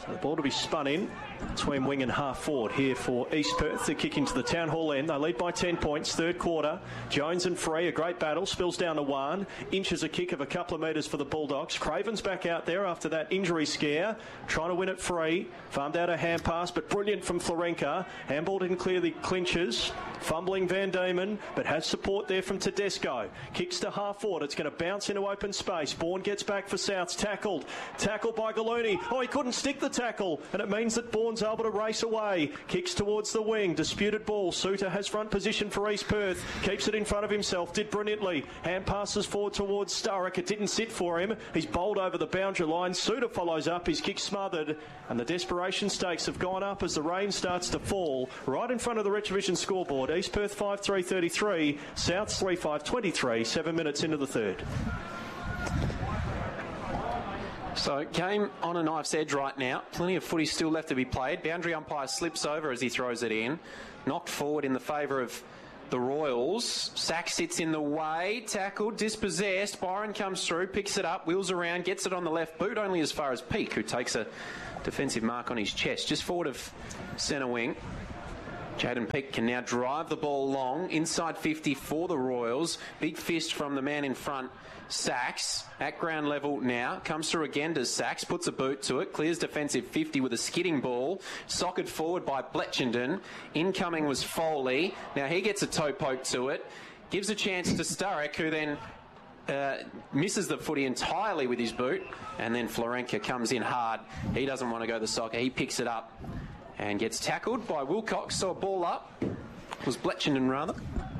So the ball to be spun in between wing and half forward here for East Perth. They're kicking to the Town Hall end. They lead by ten points, third quarter. Jones and Free, a great battle, spills down to one. Inches a kick of a couple of metres for the Bulldogs. Craven's back out there after that injury scare, trying to win it free. Farmed out a hand pass, but brilliant from Florenka. Handball didn't clear the clinches. Fumbling Van Diemen, but has support there from Tedesco. Kicks to half forward. It's going to bounce into open space. Bourne gets back for Souths. Tackled. Tackled by Gallooni. Oh, he couldn't stick the tackle, and it means that Bourne's able to race away. Kicks towards the wing. Disputed ball. Suter has front position for East Perth. Keeps it in front of himself. Did brilliantly. Hand passes forward towards Sturrock. It didn't sit for him. He's bowled over the boundary line. Suter follows up. His kick smothered, and the desperation stakes have gone up as the rain starts to fall right in front of the Retrovision scoreboard. East Perth five three thirty-three, Souths three five twenty-three, seven minutes into the third. So, game on a knife's edge right now. Plenty of footy still left to be played. Boundary umpire slips over as he throws it in. Knocked forward in the favour of the Royals. Sack sits in the way. Tackled, dispossessed. Byron comes through, picks it up, wheels around, gets it on the left boot, only as far as Peake, who takes a defensive mark on his chest. Just forward of centre wing. Jaden Peake can now drive the ball long, inside fifty for the Royals. Big fist from the man in front, Sachs, at ground level now. Comes through again to Sachs, puts a boot to it, clears defensive fifty with a skidding ball. Socked forward by Bletchenden. Incoming was Foley. Now he gets a toe poke to it. Gives a chance to Sturrock, who then uh, misses the footy entirely with his boot. And then Florenka comes in hard. He doesn't want to go the soccer. He picks it up and gets tackled by Wilcox. So a ball up. It was Bletchenden rather.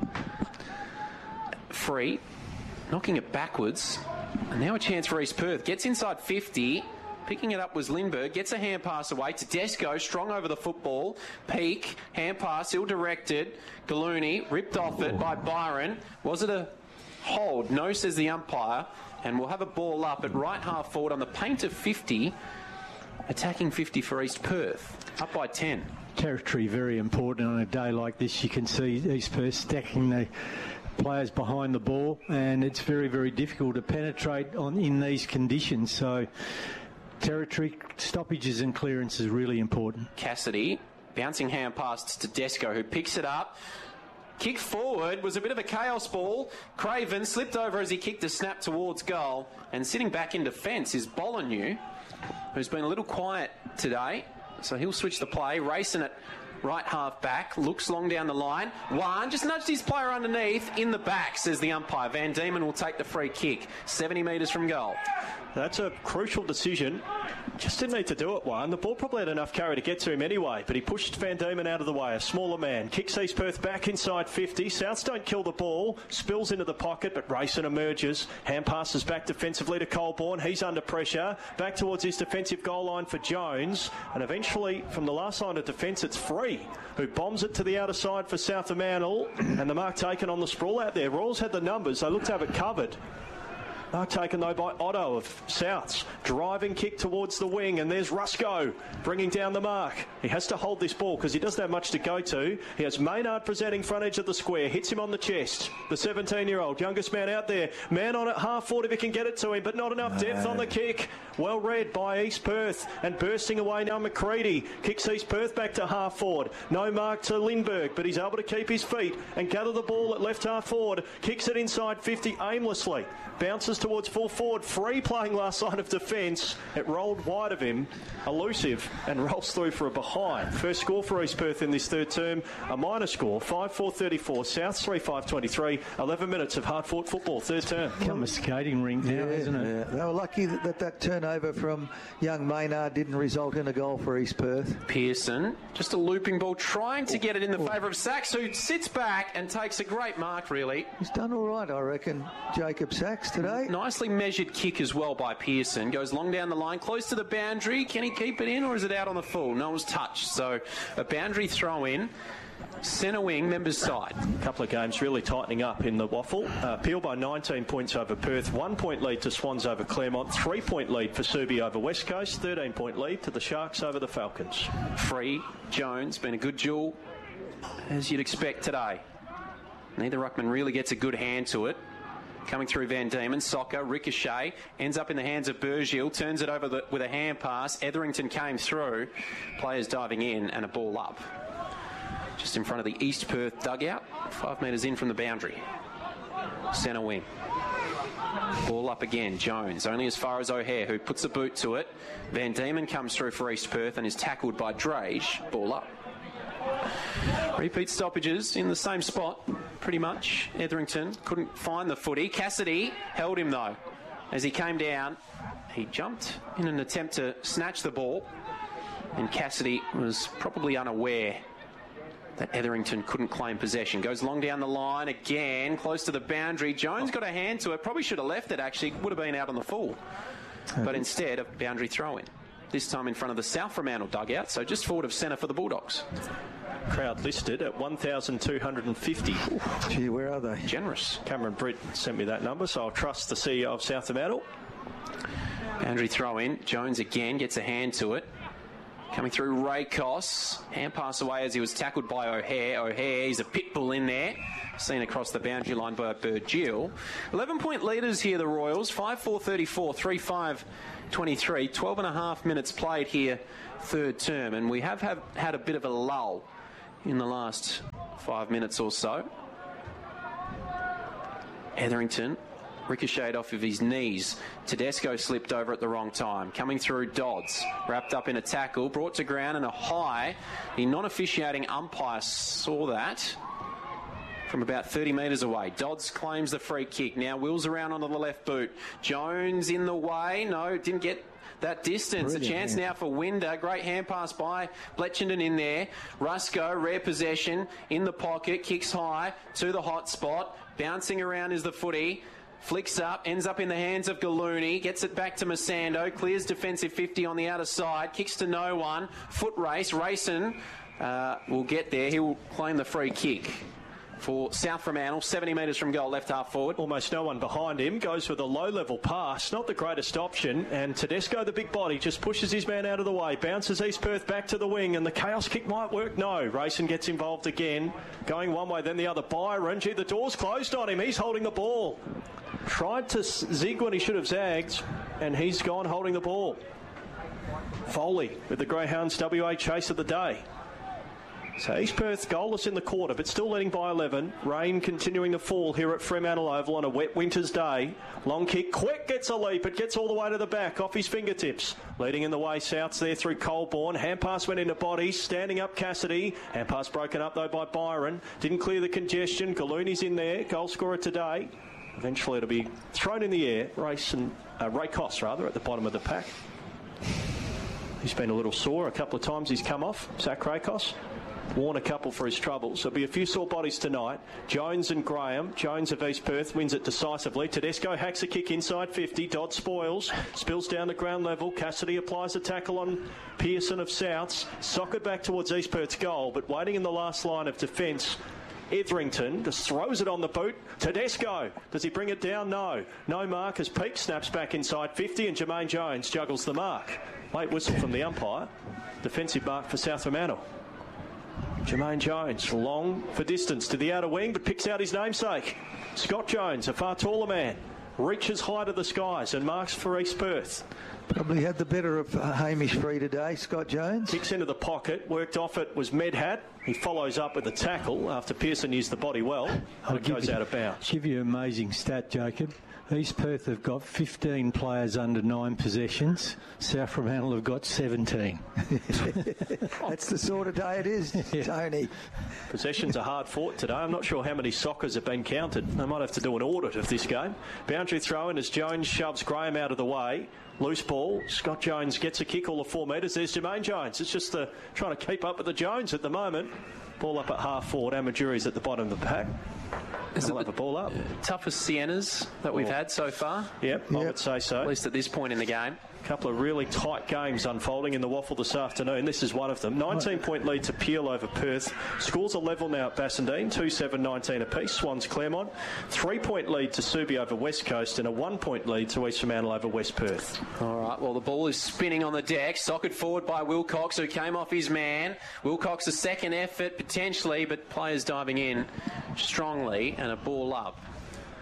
Free. Knocking it backwards. And now a chance for East Perth. Gets inside fifty. Picking it up was Lindbergh. Gets a hand pass away to Desco. Strong over the football. Peake. Hand pass. Ill-directed. Gallooni. Ripped off it by Byron. Was it a hold? No, says the umpire. And we'll have a ball up at right half forward on the paint of fifty. Attacking fifty for East Perth. Up by ten. Territory very important on a day like this. You can see East Perth stacking the players behind the ball, and it's very, very difficult to penetrate on in these conditions. So territory stoppages and clearance is really important. Cassidy, bouncing hand pass to Tedesco, who picks it up. Kick forward was a bit of a chaos ball. Craven slipped over as he kicked a snap towards goal, and sitting back in defence is Bolognese, who's been a little quiet today. So he'll switch the play, racing it right half back, looks long down the line. One, just nudged his player underneath, in the back, says the umpire. Van Diemen will take the free kick, seventy metres from goal. That's a crucial decision. Just didn't need to do it, one. The ball probably had enough carry to get to him anyway, but he pushed Van Diemen out of the way, a smaller man. Kicks East Perth back inside fifty. Souths don't kill the ball. Spills into the pocket, but Rayson emerges. Hand passes back defensively to Colborne. He's under pressure. Back towards his defensive goal line for Jones. And eventually, from the last line of defence, it's Free, who bombs it to the outer side for South Fremantle. And the mark taken on the sprawl out there. Royals had the numbers. They looked to have it covered. Mark taken, though, by Otto of Souths. Driving kick towards the wing, and there's Rusco bringing down the mark. He has to hold this ball because he doesn't have much to go to. He has Maynard presenting front edge of the square. Hits him on the chest. The seventeen-year-old, youngest man out there. Man on at half forward if he can get it to him, but not enough depth on the kick. Well read by East Perth, and bursting away now McCready. Kicks East Perth back to half forward. No mark to Lindbergh, but he's able to keep his feet and gather the ball at left half forward. Kicks it inside fifty aimlessly. Bounces towards full forward. Free playing last line of defence. It rolled wide of him. Elusive, and rolls through for a behind. First score for East Perth in this third term. A minor score, five four thirty-four. South three five twenty-three. eleven minutes of hard-fought football, third term. Become a skating rink now, yeah, isn't it? Yeah. They were lucky that, that that turnover from young Maynard didn't result in a goal for East Perth. Pearson, just a looping ball, trying to get it in the favour of Sachs, who sits back and takes a great mark, really. He's done all right, I reckon, Jacob Sachs today. Nicely measured kick as well by Pearson. Goes long down the line, close to the boundary. Can he keep it in, or is it out on the full? No, it was touched. So a boundary throw in. Centre wing, members side. A couple of games really tightening up in the waffle. Uh, Peel by nineteen points over Perth. One point lead to Swans over Claremont. Three point lead for Subi over West Coast. thirteen point lead to the Sharks over the Falcons. Free, Jones, been a good duel, as you'd expect today. Neither ruckman really gets a good hand to it. coming through Van Diemen. Soccer, ricochet, ends up in the hands of Burgiel, turns it over the, with a hand pass. Etherington came through. Players diving in and a ball up. Just in front of the East Perth dugout, five metres in from the boundary. Centre wing. Ball up again, Jones, only as far as O'Hare, who puts a boot to it. Van Diemen comes through for East Perth and is tackled by Drage. Ball up. Repeat stoppages in the same spot, pretty much. Etherington couldn't find the footy. Cassidy held him, though. As he came down, he jumped in an attempt to snatch the ball, and Cassidy was probably unaware that Etherington couldn't claim possession. Goes long down the line again, close to the boundary. Jones got a hand to it. Probably should have left it, actually. Would have been out on the full. But instead, a boundary throw-in. This time in front of the South Fremantle dugout, so just forward of centre for the Bulldogs. Crowd listed at one thousand two hundred fifty. Gee, where are they? Generous. Cameron Britt sent me that number, so I'll trust the C E O of South Fremantle. Boundary throw-in. Jones again gets a hand to it. Coming through Rakos. Hand pass away as he was tackled by O'Hare. O'Hare, he's a pit bull in there. Seen across the boundary line by Burgiel. eleven-point leaders here, the Royals. five four thirty-four, three five twenty-three. twelve and a half minutes played here, third term. And we have, have had a bit of a lull in the last five minutes or so. Etherington ricocheted off of his knees. Tedesco slipped over at the wrong time. Coming through Dodds. Wrapped up in a tackle. Brought to ground and a high. The non-officiating umpire saw that from about thirty metres away. Dodds claims the free kick. Now wheels around onto the left boot. Jones in the way. No, didn't get that distance. Brilliant, a chance yeah. now for Winder. Great hand pass by Bletchenden in there. Rusco, rare possession in the pocket. Kicks high to the hot spot. Bouncing around is the footy. Flicks up, ends up in the hands of Gallooni, gets it back to Masando, clears defensive fifty on the outer side, kicks to no one, foot race, Rayson uh, will get there, he will claim the free kick for South Fremantle, seventy metres from goal, left half forward. Almost no one behind him, goes with a low-level pass, not the greatest option, and Tedesco, the big body, just pushes his man out of the way, bounces East Perth back to the wing, and the chaos kick might work. No, Rayson gets involved again, going one way, then the other. Byron, gee, the door's closed on him, he's holding the ball. Tried to zig when he should have zagged, and he's gone holding the ball. Foley with the Greyhounds W A chase of the day. So East Perth goalless in the quarter, but still leading by eleven. Rain continuing to fall here at Fremantle Oval on a wet winter's day. Long kick, quick, gets a leap. It gets all the way to the back, off his fingertips. Leading in the way, Souths there through Colborne. Hand pass went into bodies, standing up Cassidy. Hand pass broken up though by Byron. Didn't clear the congestion. Gallooni's in there, goal scorer today. Eventually it'll be thrown in the air. Race and uh, Ray Koss, rather, at the bottom of the pack. He's been a little sore a couple of times. He's come off, Zach Rakos. Worn a couple for his troubles. There'll be a few sore bodies tonight. Jones and Graham. Jones of East Perth wins it decisively. Tedesco hacks a kick inside fifty. Dodd spoils. Spills down to ground level. Cassidy applies a tackle on Pearson of Souths. Socked back towards East Perth's goal, but waiting in the last line of defence. Etherington just throws it on the boot. Tedesco, does he bring it down? No. No mark as Peake snaps back inside fifty and Jermaine Jones juggles the mark. Late whistle from the umpire. Defensive mark for South Fremantle. Jermaine Jones, long for distance to the outer wing, but picks out his namesake. Scott Jones, a far taller man, reaches high to the skies and marks for East Perth. Probably had the better of uh, Hamish Free today, Scott Jones. Kicks into the pocket, worked off it was Medhat. He follows up with a tackle after Pearson used the body well, and it goes you, out of bounds. Give you an amazing stat, Jacob. East Perth have got fifteen players under nine possessions. South Fremantle have got seventeen. That's the sort of day it is, yeah. Tony. Possessions are hard fought today. I'm not sure how many soccers have been counted. They might have to do an audit of this game. Boundary throw in as Jones shoves Graham out of the way. Loose ball. Scott Jones gets a kick all of four metres. There's Jermaine Jones. It's just the, trying to keep up with the Jones at the moment. Ball up at half forward. Amaduri's at the bottom of the pack. Is it the ball up? Toughest Siennas that we've oh. had so far? Yep, yep, I would say so. At least at this point in the game. A couple of really tight games unfolding in the Waffle this afternoon. This is one of them. nineteen-point lead to Peel over Perth. Scores are level now at Bassendean, two seven nineteen apiece. Swans Claremont. Three-point lead to Subi over West Coast and a one-point lead to East Fremantle over West Perth. All right, well, the ball is spinning on the deck. Socked forward by Wilcox, who came off his man. Wilcox, a second effort, potentially, but players diving in strongly and a ball up.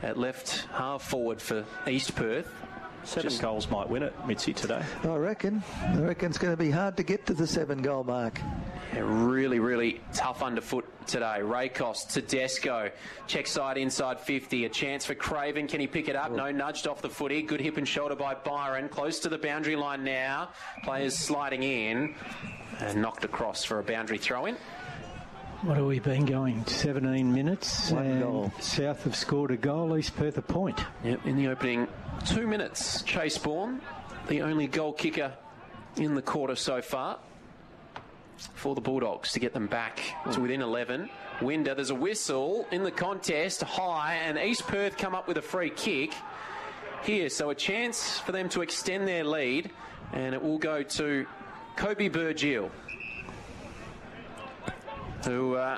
at left half forward for East Perth. Seven Just, goals might win it, Mitzi, today. I reckon. I reckon it's going to be hard to get to the seven-goal mark. Yeah, really, really tough underfoot today. Raycos, Tedesco, check side inside fifty. A chance for Craven. Can he pick it up? Oh. No, nudged off the footy. Good hip and shoulder by Byron. Close to the boundary line now. Players sliding in and knocked across for a boundary throw-in. What have we been going? seventeen minutes. One and goal. South have scored a goal. East Perth a point. Yep, in the opening two minutes. Chase Bourne, the only goal kicker in the quarter so far for the Bulldogs to get them back to within eleven. Winder, there's a whistle in the contest, high, and East Perth come up with a free kick here. So a chance for them to extend their lead, and it will go to Kobe Burgill, who, uh,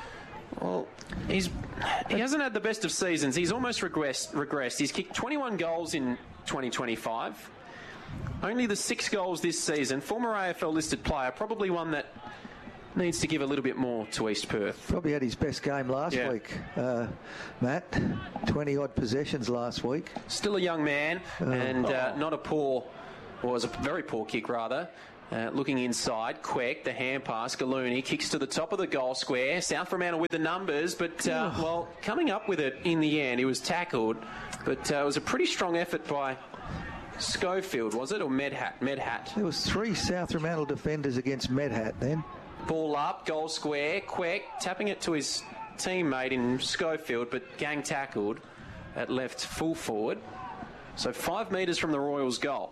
well, he's he hasn't had the best of seasons. He's almost regressed. regressed. He's kicked twenty-one goals in twenty twenty-five. Only the six goals this season. Former A F L listed player, probably one that needs to give a little bit more to East Perth. Probably had his best game last yeah. week, uh, Matt. twenty-odd possessions last week. Still a young man, uh, and uh, oh. not a poor, or was a very poor kick rather. Uh, looking inside, Queck, the hand pass, Gallooni kicks to the top of the goal square. South Fremantle with the numbers, but, uh, oh. well, coming up with it in the end, he was tackled, but uh, it was a pretty strong effort by Schofield, was it, or Medhat? Medhat. There was three South Fremantle defenders against Medhat then. Ball up, goal square, Queck tapping it to his teammate in Schofield, but gang tackled at left full forward. So five metres from the Royals' goal.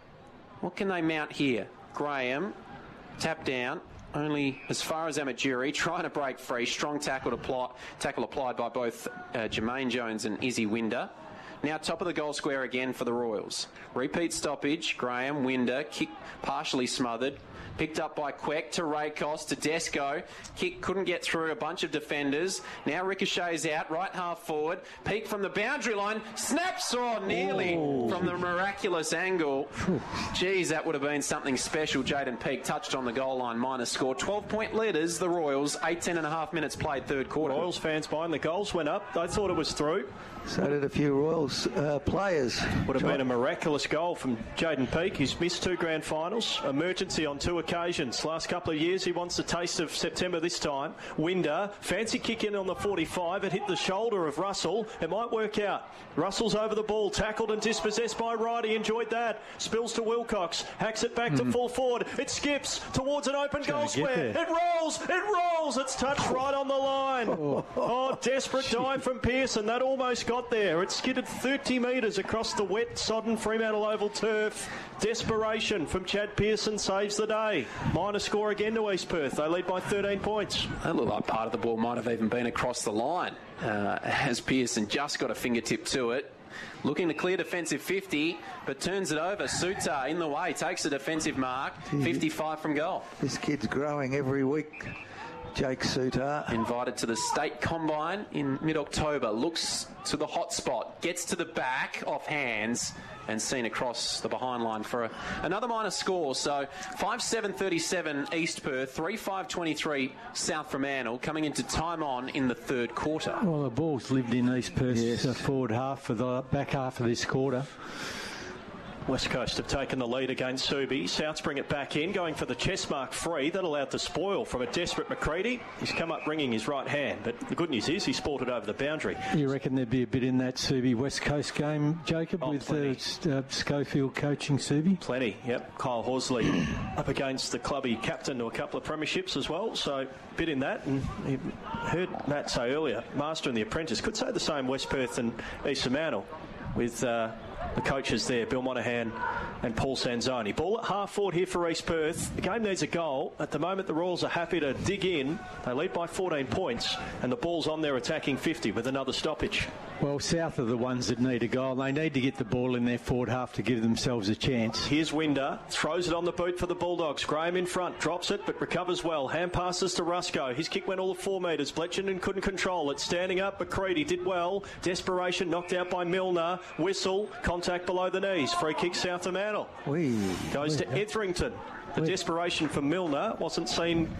What can they mount here? Graham, tap down, only as far as Amajiri, trying to break free. Strong tackle, apply, tackle applied by both uh, Jermaine Jones and Izzy Winder. Now top of the goal square again for the Royals. Repeat stoppage, Graham, Winder, kick partially smothered. Picked up by Queck to Raycos to Desco. Kick couldn't get through a bunch of defenders. Now ricochets out, right half forward. Peak from the boundary line. Snaps, oh, nearly oh. from the miraculous angle. Geez, that would have been something special. Jaden Peake touched on the goal line, minus score. twelve-point leaders, the Royals. eighteen and a half minutes played, third quarter. Royals fans behind the goals went up. They thought it was through. So did a few Royals uh, players. Would have been a miraculous goal from Jaden Peake. He's missed two grand finals. Emergency on two occasions. Last couple of years, he wants a taste of September this time. Winder, fancy kick in on the forty-five. It hit the shoulder of Russell. It might work out. Russell's over the ball, tackled and dispossessed by Wright. He enjoyed that. Spills to Wilcox. Hacks it back mm. to full forward. It skips towards an open goal square. It rolls. It rolls. It's touched right on the line. Oh, oh desperate dive from Pearson. That almost got there. It skidded thirty metres across the wet, sodden Fremantle Oval turf. Desperation from Chad Pearson saves the day. Minor score again to East Perth. They lead by thirteen points. That looked like part of the ball might have even been across the line uh, as Pearson just got a fingertip to it. Looking to clear defensive fifty, but turns it over. Sutar in the way, takes a defensive mark. fifty-five from goal. This kid's growing every week. Jake Sutar. Invited to the state combine in mid-October. Looks to the hot spot. Gets to the back off hands and seen across the behind line for a, another minor score. So five seven thirty-seven East Perth, three five twenty-three South Fremantle coming into time on in the third quarter. Well, the ball's lived in East Perth's yes. uh, forward half for the back half of this quarter. West Coast have taken the lead against Subi. Souths bring it back in, going for the chest mark free. That allowed the spoil from a desperate McCready. He's come up bringing his right hand, but the good news is he sported over the boundary. You reckon there'd be a bit in that Subi West Coast game, Jacob, oh, with uh, uh, Schofield coaching Subi? Plenty, yep. Kyle Horsley up against the clubby captain to a couple of premierships as well, so bit in that. And he heard Matt say earlier, Master and the Apprentice. Could say the same West Perth and East Fremantle with uh, the coaches there, Bill Monahan and Paul Sanzoni. Ball at half forward here for East Perth. The game needs a goal. At the moment, the Royals are happy to dig in. They lead by fourteen points, and the ball's on their attacking fifty with another stoppage. Well, South are the ones that need a goal. They need to get the ball in their forward half to give themselves a chance. Here's Winder. Throws it on the boot for the Bulldogs. Graham in front. Drops it, but recovers well. Hand passes to Rusco. His kick went all of four metres. Bletchendon couldn't control it. Standing up, McCready did well. Desperation knocked out by Milner. Whistle. Contact below the knees. Free kick South Fremantle. Wee. Goes to Etherington. The desperation for Milner wasn't seen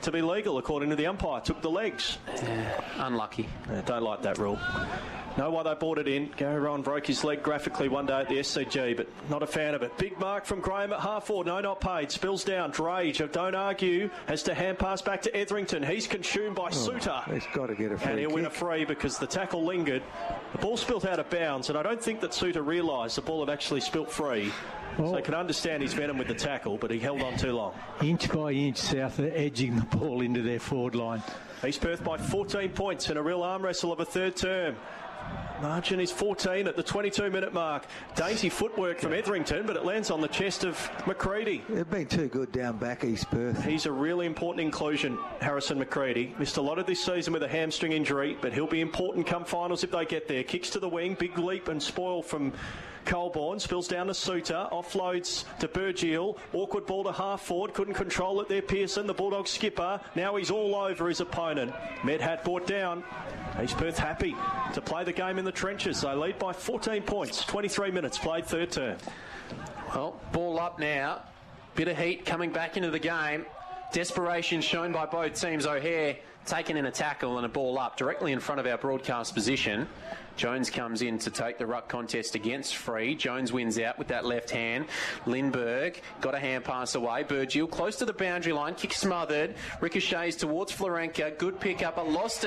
to be legal, according to the umpire. Took the legs. Yeah, unlucky. Yeah, don't like that rule. Know why they brought it in. Gary Rohan broke his leg graphically one day at the S C G, but not a fan of it. Big mark from Graham at half forward. No, not paid. Spills down. Drage, don't argue, has to hand pass back to Etherington. He's consumed by oh, Suter. He's got to get a free And he'll kick. win a free because the tackle lingered. The ball spilt out of bounds, and I don't think that Suter realised the ball had actually spilt free. Well, so I can understand his venom with the tackle, but he held on too long. Inch by inch, South are edging the ball into their forward line. East Perth by fourteen points in a real arm wrestle of a third term. Margin is fourteen at the twenty-two minute mark. Dainty footwork from Etherington, but it lands on the chest of McCready. They've been too good down back, East Perth. He's a really important inclusion, Harrison McCready. Missed a lot of this season with a hamstring injury, but he'll be important come finals if they get there. Kicks to the wing, big leap and spoil from Colborne, spills down to Suter, offloads to Burgiel, awkward ball to half forward, couldn't control it there, Pearson, the Bulldog skipper, now he's all over his opponent. Medhat brought down. East Perth happy to play the game in the trenches. They lead by fourteen points, twenty-three minutes played third term. Well, ball up now, bit of heat coming back into the game. Desperation shown by both teams. O'Hare taken in a tackle and a ball up directly in front of our broadcast position. Jones comes in to take the ruck contest against Free. Jones wins out with that left hand. Lindbergh got a hand pass away. Burgiel close to the boundary line. Kick smothered. Ricochets towards Florenka. Good pick up. A lost